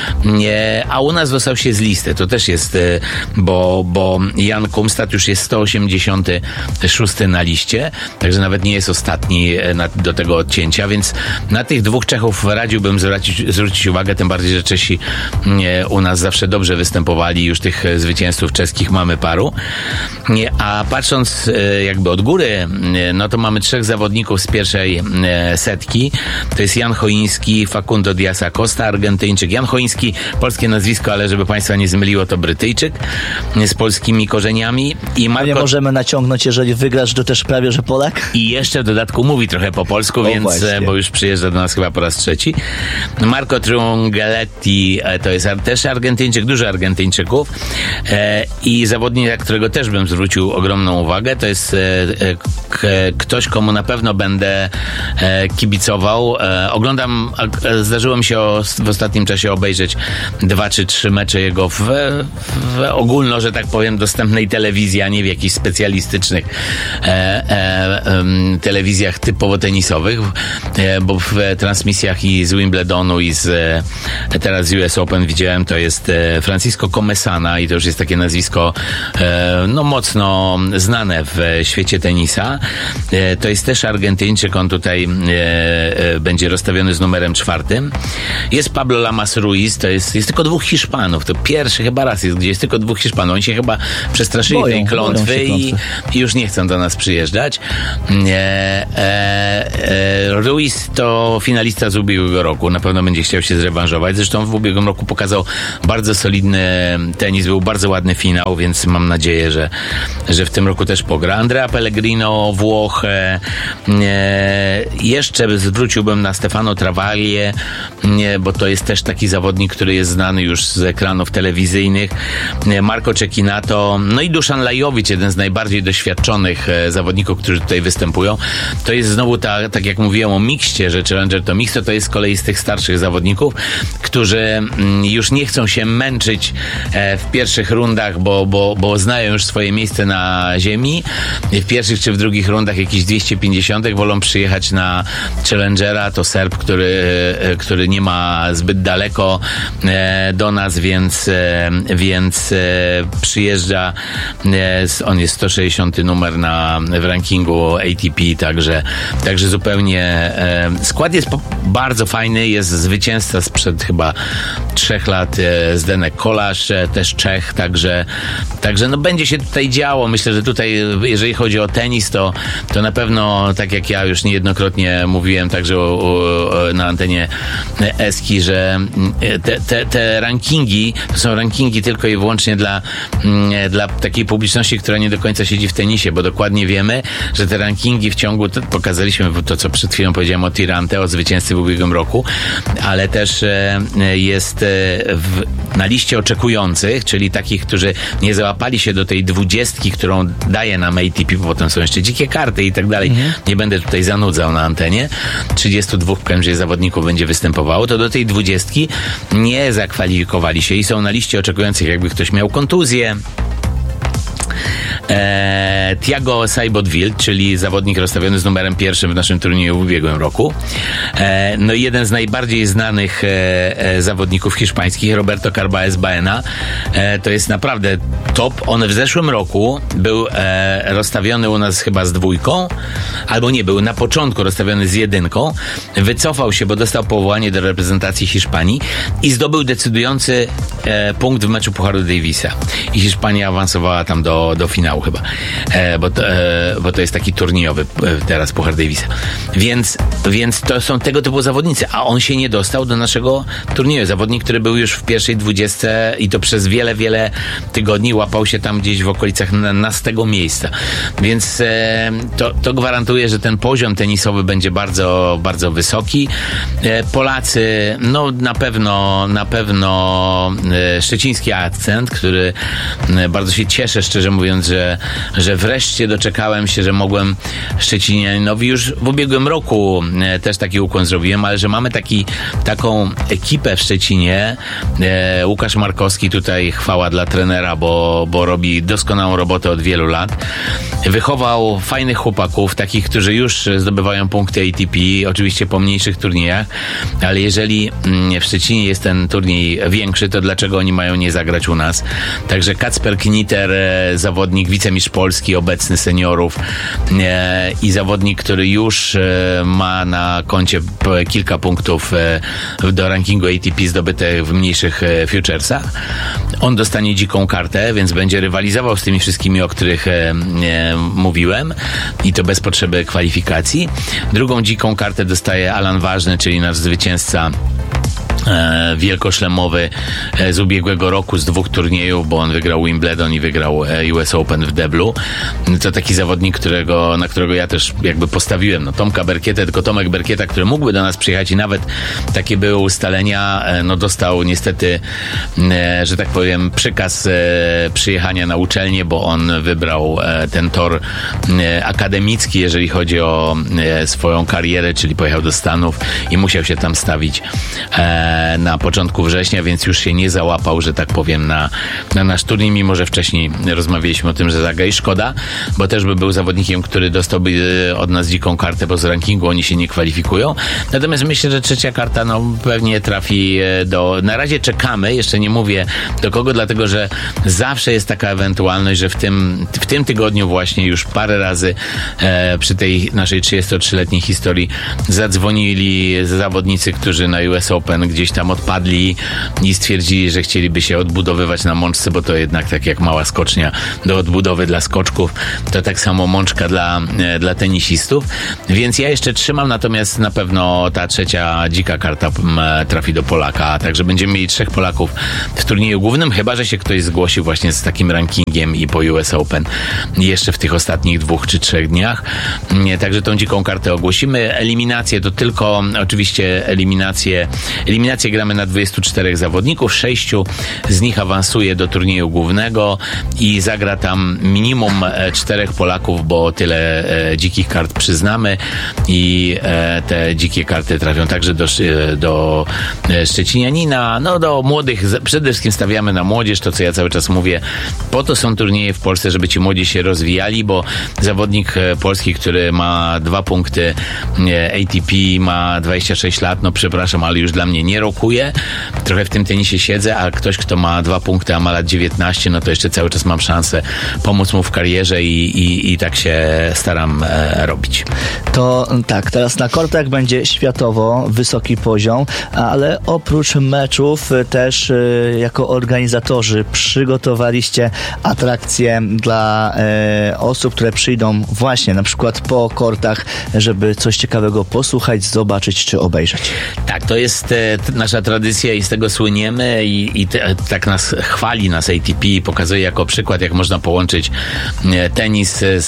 e, a u nas dostał się z listy, to też jest, e, bo, bo Jan Kumstedt już jest sto osiemdziesiąty szósty na liście, także nawet nie jest ostatni na, do tego odcięcia, więc na tych dwóch Czechów radziłbym zwrócić, zwrócić uwagę, tym bardziej, że Czesi nie, u nas zawsze dobrze występowali, już tych zwycięzców czeskich mamy paru. Nie, a patrząc jakby od góry, no to mamy trzech zawodników z pierwszej setki. To jest Jan Choiński, Facundo Diaz Acosta, Argentyńczyk. Jan Choiński, polskie nazwisko, ale żeby Państwa nie zmyliło, to Brytyjczyk z polskimi korzeniami. I Marco... Nie możemy naciągnąć, jeżeli wygrasz, to też prawie, że Polak? I jeszcze w dodatku mówi trochę po polsku, o, więc, właśnie. Bo już przyjeżdża do nas chyba po raz trzeci. Marco Trungelliti to jest też Argentyńczyk, dużo Argentyńczyków. E, I zawodnik, na którego też bym zwrócił ogromną uwagę, to jest e, k, ktoś, komu na pewno będę e, kibicował. E, oglądam, e, zdarzyło mi się o, w ostatnim czasie obejrzeć dwa czy trzy mecze jego w, w ogólno, że tak powiem, dostępnej telewizji, a nie w jakichś specjalistycznych e, e, e, telewizjach typowo tenisowych, e, bo w transmisjach i z Wimbledonu i z e, teraz z U S Open widziałem, to jest e, Francisco Comesana i to już jest takie nazwisko e, no mocno znane w świecie tenisa. E, to jest też Argentyńczyk, on tutaj e, e, będzie rozstawiony z numerem czwartym. Jest Pablo Lamas Ruiz, to jest, jest tylko dwóch Hiszpanów, to pierwszy chyba raz jest, gdzie jest tylko dwóch Hiszpanów. Oni się chyba przestraszyli boją, tej klątwy i, i już nie chcą do nas przyjeżdżać. E, e, e, Ruiz to finalista z ubiegłego roku, na pewno będzie chciał się zrewanżować, zresztą w ubiegłym roku pokazał bardzo solidny tenis, był bardzo ładny finał, więc mam nadzieję, że, że w tym roku też pogra. Andrea Pellegrino, Włoch, e, e, jeszcze zwróciłbym na Stefano Travaglie, e, bo to jest też taki zawodnik, który jest znany już z ekranów telewizyjnych. E, Marco Cecchinato, no i Dusan Lajowicz, jeden z najbardziej doświadczonych e, zawodników, którzy tutaj występują. To jest znowu ta, tak jak mówiłem o mikście, że Challenger to mix, to, to jest z kolei z tych starszych zawodników, którzy mm, już nie chcą się męczyć e, w pierwszych rundach, bo, bo, bo znają już swoje miejsce na ziemi. W pierwszych czy w drugich rundach jakiś dwieście pięćdziesiąt wolą przyjechać na Challengera. To Serb, który, e, który nie ma zbyt daleko e, do nas, więc, e, więc e, przyjeżdża. E, on jest sto sześćdziesiąty numer na, w rankingu A T P, także, także zupełnie e, skład jest po, bardzo fajny. Jest zwycięzca sprzed chyba trzech lat e, Zdenek Kolarz, e, też Czech, także, także no będzie się tutaj działo. Myślę, że tutaj, jeżeli chodzi o tenis, to, to na pewno, tak jak ja już niejednokrotnie mówiłem także o, o, na antenie Eski, że te, te, te rankingi to są rankingi tylko i wyłącznie dla, dla takiej publiczności, która nie do końca siedzi w tenisie, bo dokładnie wiemy, że te rankingi w ciągu, to pokazaliśmy to, co przed chwilą powiedziałem o Tirante, o zwycięzcy w ubiegłym roku, ale też jest w, na liście oczekujących, czyli takich, którzy nie załapali się do tej dwudziestki, którą daje nam A T P, bo potem są jeszcze dzikie karty i tak dalej. Mhm. Nie będę tutaj zanudzał na antenie. trzydziestu dwóch prędzej zawodników będzie występowało, to do tej dwudziestki nie zakwalifikowali się i są na liście oczekujących, jakby ktoś miał kontuzję. E, Thiago Seibold-Wild, czyli zawodnik rozstawiony z numerem pierwszym w naszym turnieju w ubiegłym roku. E, no i jeden z najbardziej znanych e, e, zawodników hiszpańskich, Roberto Carbaez Baena. E, to jest naprawdę top. On w zeszłym roku był e, rozstawiony u nas chyba z dwójką, albo nie, był na początku rozstawiony z jedynką. Wycofał się, bo dostał powołanie do reprezentacji Hiszpanii i zdobył decydujący e, punkt w meczu Pucharu Davisa. I Hiszpania awansowała tam do, do finału chyba, e, bo, to, e, bo to jest taki turniejowy e, teraz Puchar Davisa. Więc, więc to są tego typu zawodnicy, a on się nie dostał do naszego turnieju. Zawodnik, który był już w pierwszej dwudziestce i to przez wiele, wiele tygodni łapał się tam gdzieś w okolicach nastego miejsca. Więc e, to, to gwarantuje, że ten poziom tenisowy będzie bardzo, bardzo wysoki. E, Polacy, no na pewno, na pewno e, szczeciński akcent, który e, bardzo się cieszę, szczerze mówiąc, że, że wreszcie doczekałem się, że mogłem Szczecinianowi już w ubiegłym roku e, też taki ukłon zrobiłem, ale że mamy taki, taką ekipę w Szczecinie. E, Łukasz Markowski, tutaj chwała dla trenera, bo, bo robi doskonałą robotę od wielu lat. Wychował fajnych chłopaków, takich, którzy już zdobywają punkty A T P, oczywiście po mniejszych turniejach, ale jeżeli w Szczecinie jest ten turniej większy, to dlaczego oni mają nie zagrać u nas? Także Kacper Kniter, zawodnik wicemistrz Polski, obecny seniorów e, i zawodnik, który już e, ma na koncie p- kilka punktów e, do rankingu A T P zdobytych w mniejszych e, futuresach. On dostanie dziką kartę, więc będzie rywalizował z tymi wszystkimi, o których e, e, mówiłem i to bez potrzeby kwalifikacji. Drugą dziką kartę dostaje Alan Ważny, czyli nasz zwycięzca E, wielkoszlemowy e, z ubiegłego roku z dwóch turniejów, bo on wygrał Wimbledon i wygrał e, U S Open w deblu. To taki zawodnik, którego, na którego ja też jakby postawiłem. No, Tomka Berkietę, tylko Tomek Berkieta, który mógłby do nas przyjechać i nawet takie były ustalenia, e, no dostał niestety, e, że tak powiem, przykaz e, przyjechania na uczelnię, bo on wybrał e, ten tor e, akademicki, jeżeli chodzi o e, swoją karierę, czyli pojechał do Stanów i musiał się tam stawić e, na początku września, więc już się nie załapał, że tak powiem, na, na nasz turniej, mimo że wcześniej rozmawialiśmy o tym, że zagra i szkoda, bo też by był zawodnikiem, który dostałby od nas dziką kartę, bo z rankingu oni się nie kwalifikują. Natomiast myślę, że trzecia karta no pewnie trafi do... Na razie czekamy, jeszcze nie mówię do kogo, dlatego że zawsze jest taka ewentualność, że w tym, w tym tygodniu właśnie już parę razy e, przy tej naszej trzydziestotrzyletniej historii zadzwonili zawodnicy, którzy na U S Open gdzieś tam odpadli i stwierdzili, że chcieliby się odbudowywać na mączce, bo to jednak tak jak mała skocznia do odbudowy dla skoczków, to tak samo mączka dla, dla tenisistów. Więc ja jeszcze trzymam, natomiast na pewno ta trzecia dzika karta trafi do Polaka, także będziemy mieli trzech Polaków w turnieju głównym, chyba że się ktoś zgłosi właśnie z takim rankingiem i po U S Open jeszcze w tych ostatnich dwóch czy trzech dniach. Także tą dziką kartę ogłosimy. Eliminacje to tylko oczywiście eliminacje Eliminację gramy na dwudziestu czterech zawodników, sześciu z nich awansuje do turnieju głównego i zagra tam minimum czterech Polaków, bo tyle e, dzikich kart przyznamy i e, te dzikie karty trafią także do, do Szczecinianina, no do młodych, przede wszystkim stawiamy na młodzież, to co ja cały czas mówię, po to są turnieje w Polsce, żeby ci młodzi się rozwijali, bo zawodnik polski, który ma dwa punkty A T P, ma dwadzieścia sześć lat, no przepraszam, ale już dla mnie nie rokuje. Trochę w tym tenisie siedzę, a ktoś, kto ma dwa punkty, a ma lat dziewiętnaście, no to jeszcze cały czas mam szansę pomóc mu w karierze i, i, i tak się staram e, robić. To tak, teraz na kortach będzie światowo wysoki poziom, ale oprócz meczów też e, jako organizatorzy przygotowaliście atrakcje dla e, osób, które przyjdą właśnie na przykład po kortach, żeby coś ciekawego posłuchać, zobaczyć czy obejrzeć. Tak, to jest e, nasza tradycja i z tego słyniemy i, i te, tak nas chwali nas A T P i pokazuje jako przykład, jak można połączyć e, tenis z,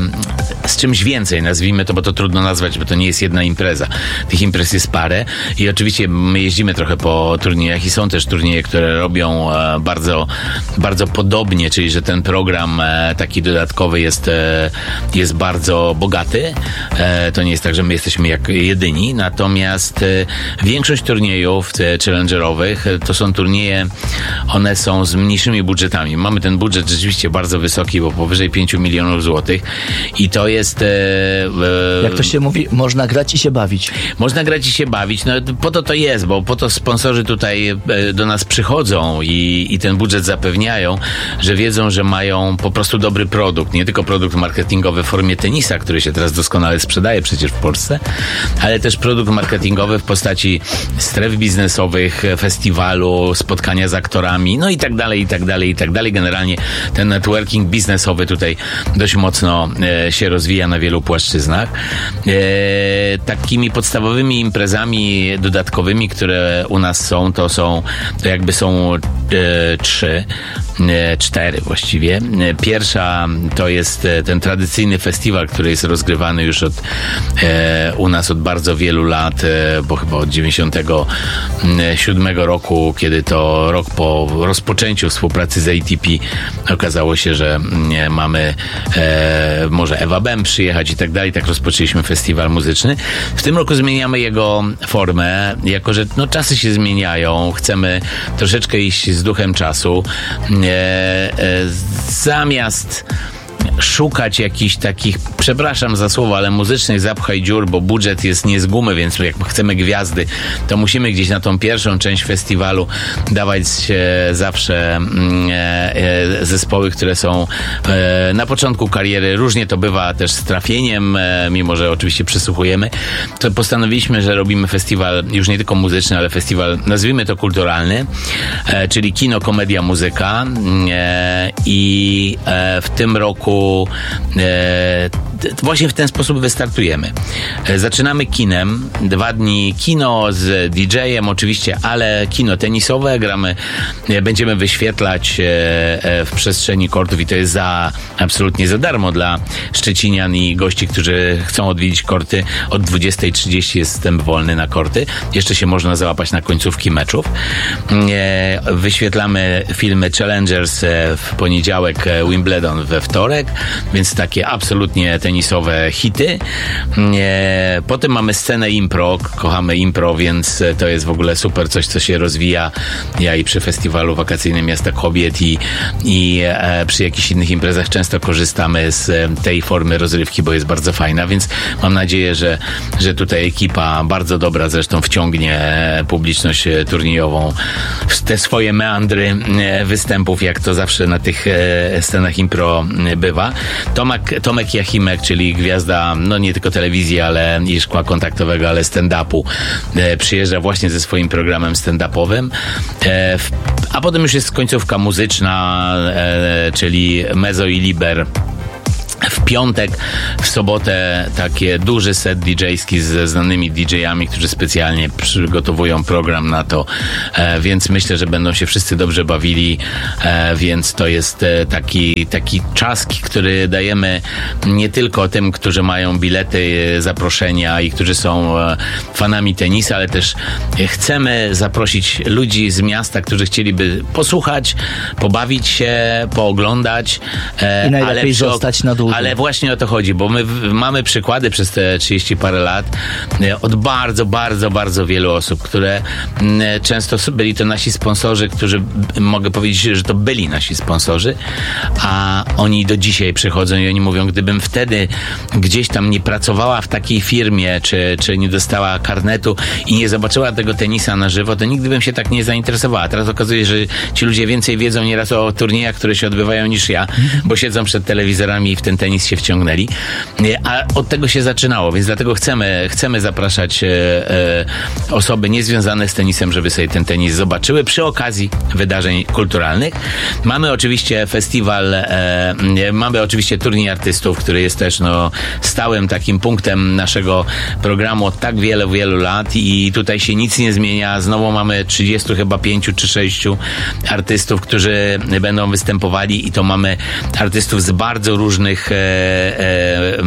z czymś więcej, nazwijmy to, bo to trudno nazwać, bo to nie jest jedna impreza. Tych imprez jest parę i oczywiście my jeździmy trochę po turniejach i są też turnieje, które robią e, bardzo, bardzo podobnie, czyli że ten program e, taki dodatkowy jest, e, jest bardzo bogaty. E, to nie jest tak, że my jesteśmy jak jedyni, natomiast e, większość turniejów e, challengerowych e, to są turnieje, one są z mniejszymi budżetami. Mamy ten budżet rzeczywiście bardzo wysoki, bo powyżej pięciu milionów złotych i to jest... E, e, Jak to się mówi, można grać i się bawić. Można grać i się bawić, no po to to jest, bo po to sponsorzy tutaj e, do nas przychodzą i, i ten budżet zapewniają, że wiedzą, że mają po prostu dobry produkt, nie tylko produkt marketingowy w formie tenisa, który się teraz doskonale sprzedaje przecież w Polsce, ale też produkt marketingowy w postaci stref biznesowych, festiwalu, spotkania z aktorami, no i tak dalej, i tak dalej, i tak dalej. Generalnie ten networking biznesowy tutaj dość mocno e, się rozwija na wielu płaszczyznach. E, takimi podstawowymi imprezami dodatkowymi, które u nas są, to są, to jakby są e, trzy, e, cztery właściwie. E, pierwsza to jest e, ten tradycyjny festiwal, który jest rozgrywany już od e, u nas od bardzo wielu lat, e, bo chyba od dziewięćdziesiątego siódmego roku, kiedy to rok po rozpoczęciu współpracy z A T P okazało się, że nie, mamy e, może Ewa Bem przyjechać i tak dalej. Tak rozpoczęliśmy festiwal muzyczny. W tym roku zmieniamy jego formę, jako że no, czasy się zmieniają. Chcemy troszeczkę iść z duchem czasu. E, e, zamiast szukać jakichś takich, przepraszam za słowo, ale muzycznych zapchaj dziur, bo budżet jest nie z gumy, więc jak chcemy gwiazdy, to musimy gdzieś na tą pierwszą część festiwalu dawać e, zawsze e, e, zespoły, które są e, na początku kariery. Różnie to bywa też z trafieniem, e, mimo że oczywiście przysłuchujemy. To postanowiliśmy, że robimy festiwal już nie tylko muzyczny, ale festiwal, nazwijmy to kulturalny, e, czyli kino, komedia, muzyka e, i e, w tym roku e, właśnie w ten sposób wystartujemy. E, zaczynamy kinem, dwa dni kino z didżejem oczywiście, ale kino tenisowe, gramy, e, będziemy wyświetlać e, e, w przestrzeni kortów i to jest za, absolutnie za darmo dla szczecinian i gości, którzy chcą odwiedzić korty. Od dwudziestej trzydzieści jest wstęp wolny na korty. Jeszcze się można załapać na końcówki meczów. E, wyświetlamy filmy Challengers e, w poniedziałek, e, Wimbledon we wtorek, więc takie absolutnie tenisowe hity. E, potem mamy scenę impro. Kochamy impro, więc to jest w ogóle super coś, co się rozwija. Ja i przy festiwalu wakacyjnym Miasta Kobiet i, i e, przy jakichś innych imprezach często korzystamy z e, tej formy rozrywki, bo jest bardzo fajna, więc mam nadzieję, że, że tutaj ekipa bardzo dobra zresztą wciągnie publiczność turniejową w te swoje meandry występów, jak to zawsze na tych scenach impro bywa. Tomek, Tomek Jachimek, czyli gwiazda, no nie tylko telewizji, ale i szkła kontaktowego, ale stand-upu, przyjeżdża właśnie ze swoim programem stand-upowym. A potem już jest końcówka muzyczna, czyli Mezzo i Liber. W piątek, w sobotę takie duży set didżejski ze znanymi didżejami, którzy specjalnie przygotowują program na to, e, więc myślę, że będą się wszyscy dobrze bawili, e, więc to jest e, taki, taki czas, który dajemy nie tylko tym, którzy mają bilety, e, zaproszenia i którzy są e, fanami tenisa, ale też e, chcemy zaprosić ludzi z miasta, którzy chcieliby posłuchać, pobawić się, pooglądać, e, i najlepiej ale przy, zostać na długo. Ale właśnie o to chodzi, bo my w, mamy przykłady przez te trzydzieści parę lat e, od bardzo, bardzo, bardzo wielu osób, które m, często byli to nasi sponsorzy, którzy, b, mogę powiedzieć, że to byli nasi sponsorzy, a oni do dzisiaj przychodzą i oni mówią, gdybym wtedy gdzieś tam nie pracowała w takiej firmie, czy, czy nie dostała karnetu i nie zobaczyła tego tenisa na żywo, to nigdy bym się tak nie zainteresowała. Teraz okazuje się, że ci ludzie więcej wiedzą nieraz o turniejach, które się odbywają niż ja, bo siedzą przed telewizorami i w ten tenis się wciągnęli. A od tego się zaczynało, więc dlatego chcemy, chcemy zapraszać e, e, osoby niezwiązane z tenisem, żeby sobie ten tenis zobaczyły przy okazji wydarzeń kulturalnych. Mamy oczywiście festiwal, e, mamy oczywiście turniej artystów, który jest też no, stałym takim punktem naszego programu od tak wielu, wielu lat i tutaj się nic nie zmienia. Znowu mamy trzydziestu chyba pięciu czy sześciu artystów, którzy będą występowali i to mamy artystów z bardzo różnych e, e,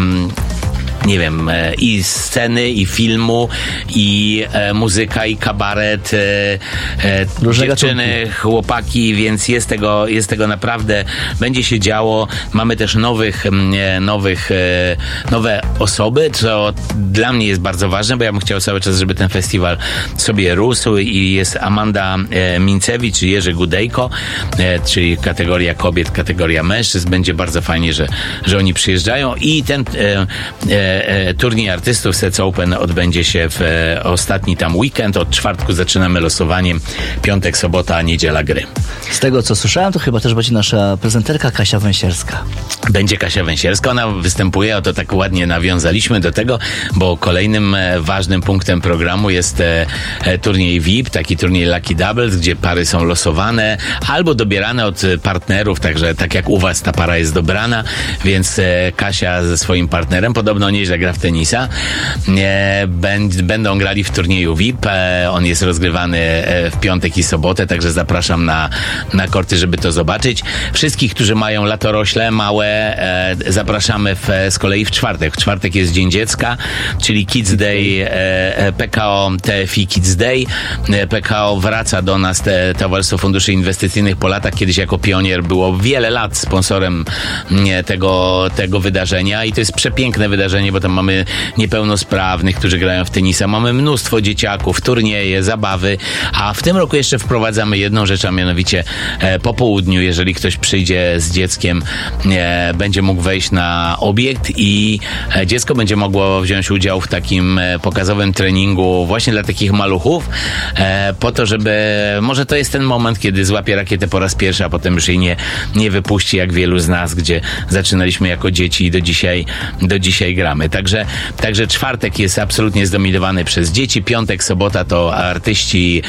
nie wiem, e, i sceny, i filmu, i e, muzyka, i kabaret, e, e, dziewczyny, gatunki. Chłopaki, więc jest tego, jest tego naprawdę, będzie się działo. Mamy też nowych, e, nowych, e, nowe osoby, co dla mnie jest bardzo ważne, bo ja bym chciał cały czas, żeby ten festiwal sobie rósł i jest Amanda e, Mincewicz i Jerzy Gudejko, e, czyli kategoria kobiet, kategoria mężczyzn. Będzie bardzo fajnie, że, że oni przyjeżdżają i ten e, e, turniej artystów Sets Open odbędzie się w e, ostatni tam weekend. Od czwartku zaczynamy losowaniem. Piątek, sobota, niedziela gry. Z tego, co słyszałem, to chyba też będzie nasza prezenterka Kasia Węsierska. Będzie Kasia Węsierska. Ona występuje, o to tak ładnie nawiązaliśmy do tego, bo kolejnym e, ważnym punktem programu jest e, e, turniej V I P, taki turniej Lucky Doubles, gdzie pary są losowane albo dobierane od partnerów, także tak jak u was ta para jest dobrana, więc e, Kasia ze swoim partnerem, podobno nieźle gra w tenisa, e, będ, będą grali w turnieju V I P. E, on jest rozgrywany e, w piątek i sobotę, także zapraszam na, na korty, żeby to zobaczyć. Wszystkich, którzy mają latorośle małe, e, zapraszamy w, z kolei w czwartek. W czwartek jest Dzień Dziecka, czyli Kids Day, e, P K O T F I Kids Day. E, P K O wraca do nas, te, Towarzystwo Funduszy Inwestycyjnych po latach. Kiedyś jako pionier było wiele lat sponsorem nie, tego, tego wydarzenia i to jest przepiękne wydarzenie, gronie, bo tam mamy niepełnosprawnych, którzy grają w tenisa, mamy mnóstwo dzieciaków, turnieje, zabawy, a w tym roku jeszcze wprowadzamy jedną rzecz, a mianowicie e, po południu, jeżeli ktoś przyjdzie z dzieckiem, e, będzie mógł wejść na obiekt i e, dziecko będzie mogło wziąć udział w takim e, pokazowym treningu właśnie dla takich maluchów, e, po to, żeby może to jest ten moment, kiedy złapie rakietę po raz pierwszy, a potem już jej nie, nie wypuści, jak wielu z nas, gdzie zaczynaliśmy jako dzieci i do dzisiaj, do dzisiaj gramy. Także, także czwartek jest absolutnie zdominowany przez dzieci, piątek, sobota to artyści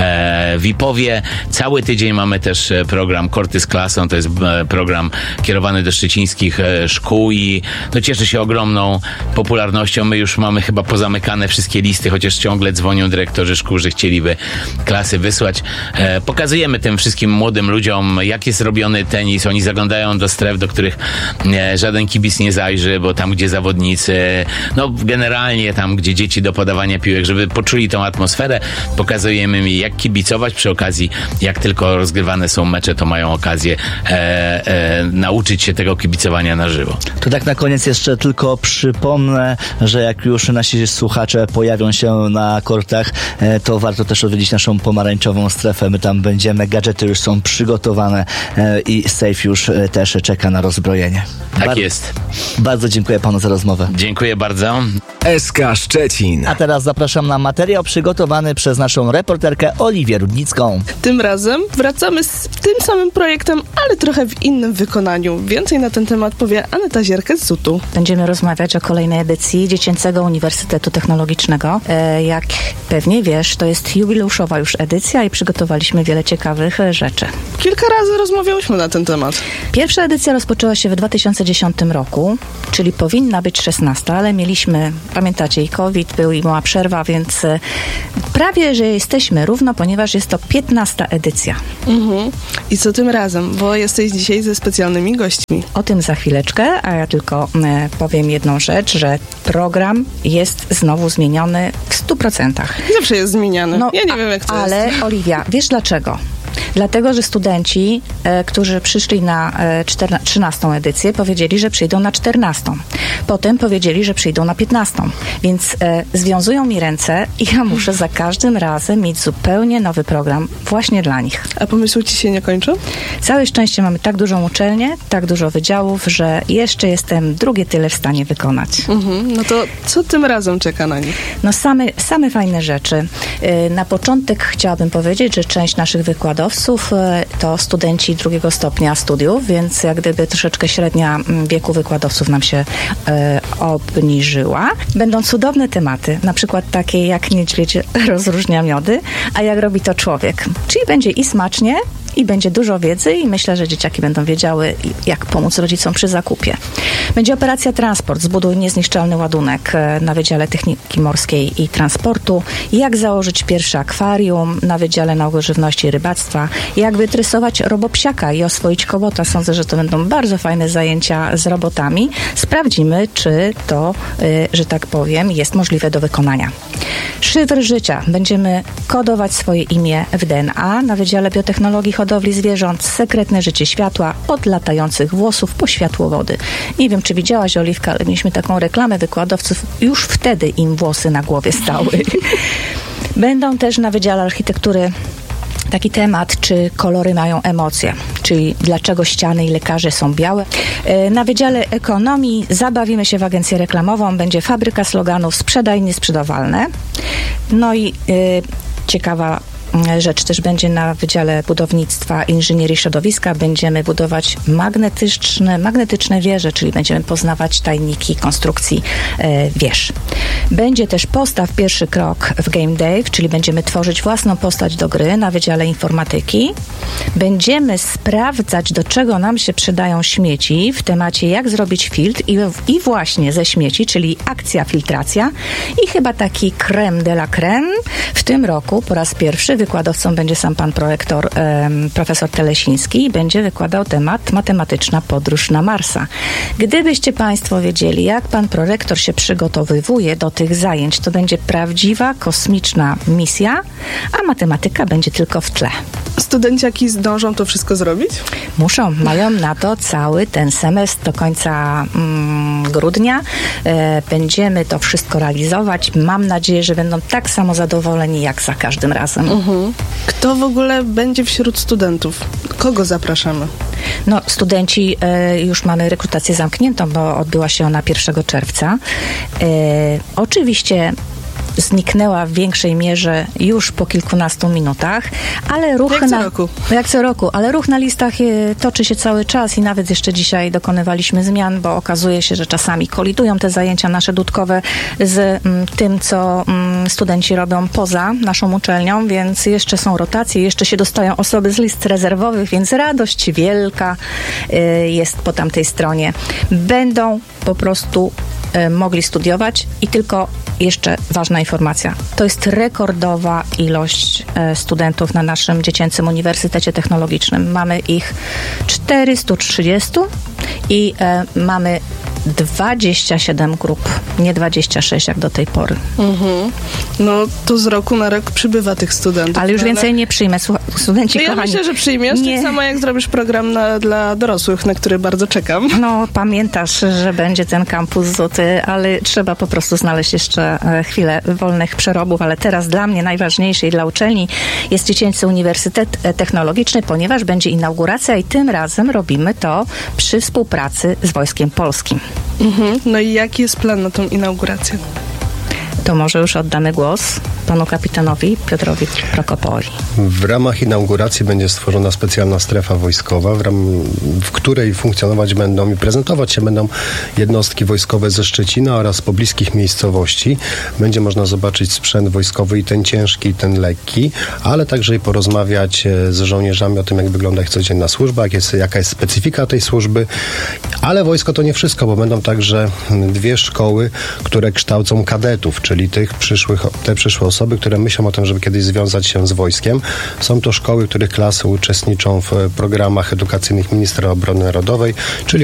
e, V I P-owie. Cały tydzień mamy też program Korty z klasą, to jest e, program kierowany do szczecińskich e, szkół i no, cieszy się ogromną popularnością. My już mamy chyba pozamykane wszystkie listy, chociaż ciągle dzwonią dyrektorzy szkół, że chcieliby klasy wysłać. E, pokazujemy tym wszystkim młodym ludziom, jak jest robiony tenis. Oni zaglądają do stref, do których e, żaden kibic nie zajrzy, bo tam, gdzie zawodnicy, no generalnie tam, gdzie dzieci do podawania piłek, żeby poczuli tą atmosferę, pokazujemy im, jak kibicować. Przy okazji, jak tylko rozgrywane są mecze, to mają okazję e, e, nauczyć się tego kibicowania na żywo. To tak na koniec jeszcze tylko przypomnę, że jak już nasi słuchacze pojawią się na kortach, e, to warto też odwiedzić naszą pomarańczową strefę. My tam będziemy, gadżety już są przygotowane e, i safe już e, też czeka na rozbrojenie. Tak Bar- jest. Bardzo dziękuję panu za rozmowę. Dziękuję bardzo. S K Szczecin. A teraz zapraszam na materiał przygotowany przez naszą reporterkę Oliwię Rudnicką. Tym razem wracamy z tym samym projektem, ale trochę w innym wykonaniu. Więcej na ten temat powie Aneta Zierkę z zutu. Będziemy rozmawiać o kolejnej edycji Dziecięcego Uniwersytetu Technologicznego. E, jak pewnie wiesz, to jest jubileuszowa już edycja i przygotowaliśmy wiele ciekawych rzeczy. Kilka razy rozmawiałyśmy na ten temat. Pierwsza edycja rozpoczęła się w dwa tysiące dziesiątym roku, czyli powinna być szesnasta, ale mieliśmy, pamiętacie, i COVID, był i mała przerwa, więc e, prawie, że jesteśmy równo, ponieważ jest to piętnasta edycja. Mhm. I co tym razem? Bo jesteś dzisiaj ze specjalnymi gośćmi. O tym za chwileczkę, a ja tylko e, powiem jedną rzecz, że program jest znowu zmieniony w stu procentach. Zawsze jest zmieniany. No, ja nie wiem, jak to ale, jest. Ale Oliwia, wiesz dlaczego? Dlatego, że studenci, e, którzy przyszli na e, czterna- trzynastą edycję, powiedzieli, że przyjdą na czternastą. Potem powiedzieli, że przyjdą na piętnastą. Więc e, związują mi ręce i ja muszę za każdym razem mieć zupełnie nowy program właśnie dla nich. A pomysły ci się nie kończą? Całe szczęście mamy tak dużą uczelnię, tak dużo wydziałów, że jeszcze jestem drugie tyle w stanie wykonać. Mhm. No to co tym razem czeka na nich? No same, same fajne rzeczy. Yy, Na początek chciałabym powiedzieć, że część naszych wykładowców yy, to studenci drugiego stopnia studiów, więc jak gdyby troszeczkę średnia mm, wieku wykładowców nam się yy, obniżyła. Będą cudowne tematy, na przykład takie jak niedźwiedź rozróżnia miody, a jak robi to człowiek. Czyli będzie i smacznie, i będzie dużo wiedzy i myślę, że dzieciaki będą wiedziały, jak pomóc rodzicom przy zakupie. Będzie operacja transport, zbuduj niezniszczalny ładunek na Wydziale Techniki Morskiej i Transportu, jak założyć pierwsze akwarium na Wydziale Nauk o Żywności i Rybactwa, jak wytresować robopsiaka i oswoić kobota. Sądzę, że to będą bardzo fajne zajęcia z robotami. Sprawdzimy, czy to, y, że tak powiem, jest możliwe do wykonania. Szyfr życia. Będziemy kodować swoje imię w D N A na Wydziale Biotechnologii Hodowli Zwierząt, sekretne życie światła, od latających włosów po światłowody. Nie wiem, czy widziałaś, Oliwka, ale mieliśmy taką reklamę wykładowców. Już wtedy im włosy na głowie stały. Będą też na Wydziale Architektury taki temat, czy kolory mają emocje, czyli dlaczego ściany i lekarze są białe. Na Wydziale Ekonomii zabawimy się w agencję reklamową, będzie fabryka sloganów sprzedaj niesprzedawalne. No i yy, ciekawa rzecz też będzie na Wydziale Budownictwa i Inżynierii Środowiska. Będziemy budować magnetyczne, magnetyczne wieże, czyli będziemy poznawać tajniki konstrukcji e, wież. Będzie też postaw pierwszy krok w Game Dave, czyli będziemy tworzyć własną postać do gry na Wydziale Informatyki. Będziemy sprawdzać, do czego nam się przydają śmieci w temacie jak zrobić filtr i, i właśnie ze śmieci, czyli akcja filtracja. I chyba taki creme de la creme w tym roku po raz pierwszy wykładowcą będzie sam pan prorektor, um, profesor Telesiński i będzie wykładał temat matematyczna podróż na Marsa. Gdybyście państwo wiedzieli, jak pan prorektor się przygotowywuje do tych zajęć, to będzie prawdziwa kosmiczna misja, a matematyka będzie tylko w tle. Studenciaki zdążą to wszystko zrobić? Muszą, mają na to cały ten semestr do końca mm, grudnia. E, będziemy to wszystko realizować. Mam nadzieję, że będą tak samo zadowoleni jak za każdym razem. Mhm. Kto w ogóle będzie wśród studentów? Kogo zapraszamy? No, studenci, e, już mamy rekrutację zamkniętą, bo odbyła się ona pierwszego czerwca. E, oczywiście zniknęła w większej mierze już po kilkunastu minutach, ale ruch jak co na, roku. Jak co roku, ale ruch na listach e, toczy się cały czas i nawet jeszcze dzisiaj dokonywaliśmy zmian, bo okazuje się, że czasami kolidują te zajęcia nasze dudkowe z m, tym, co m, studenci robią poza naszą uczelnią, więc jeszcze są rotacje, jeszcze się dostają osoby z list rezerwowych, więc radość wielka e, jest po tamtej stronie. Będą po prostu e, mogli studiować i tylko jeszcze ważna informacja. To jest rekordowa ilość e, studentów na naszym Dziecięcym Uniwersytecie Technologicznym. Mamy ich czterysta trzydzieści i e, mamy dwadzieścia siedem grup, nie dwadzieścia sześć jak do tej pory. Mhm. No to z roku na rok przybywa tych studentów. Ale już no, więcej nie przyjmę. Słucha, studenci no ja kochani. myślę, że przyjmiesz, nie. tak samo jak zrobisz program na, dla dorosłych, na który bardzo czekam. No, pamiętasz, że będzie ten kampus Zuty, ale trzeba po prostu znaleźć jeszcze e, chwilę wolnych przerobów, ale teraz dla mnie najważniejsze i dla uczelni jest Dziecięcy Uniwersytet Technologiczny, ponieważ będzie inauguracja i tym razem robimy to przy współpracy z Wojskiem Polskim. Mhm. No i jaki jest plan na tą inaugurację? To może już oddamy głos panu kapitanowi Piotrowi Prokopowi. W ramach inauguracji będzie stworzona specjalna strefa wojskowa, w, ram, w której funkcjonować będą i prezentować się będą jednostki wojskowe ze Szczecina oraz pobliskich miejscowości. Będzie można zobaczyć sprzęt wojskowy i ten ciężki, i ten lekki, ale także i porozmawiać z żołnierzami o tym, jak wygląda ich codzienna służba, jak jest, jaka jest specyfika tej służby. Ale wojsko to nie wszystko, bo będą także dwie szkoły, które kształcą kadetów, czyli tych przyszłych, te przyszłe osoby, które myślą o tym, żeby kiedyś związać się z wojskiem. Są to szkoły, których klasy uczestniczą w programach edukacyjnych Ministra Obrony Narodowej, czyli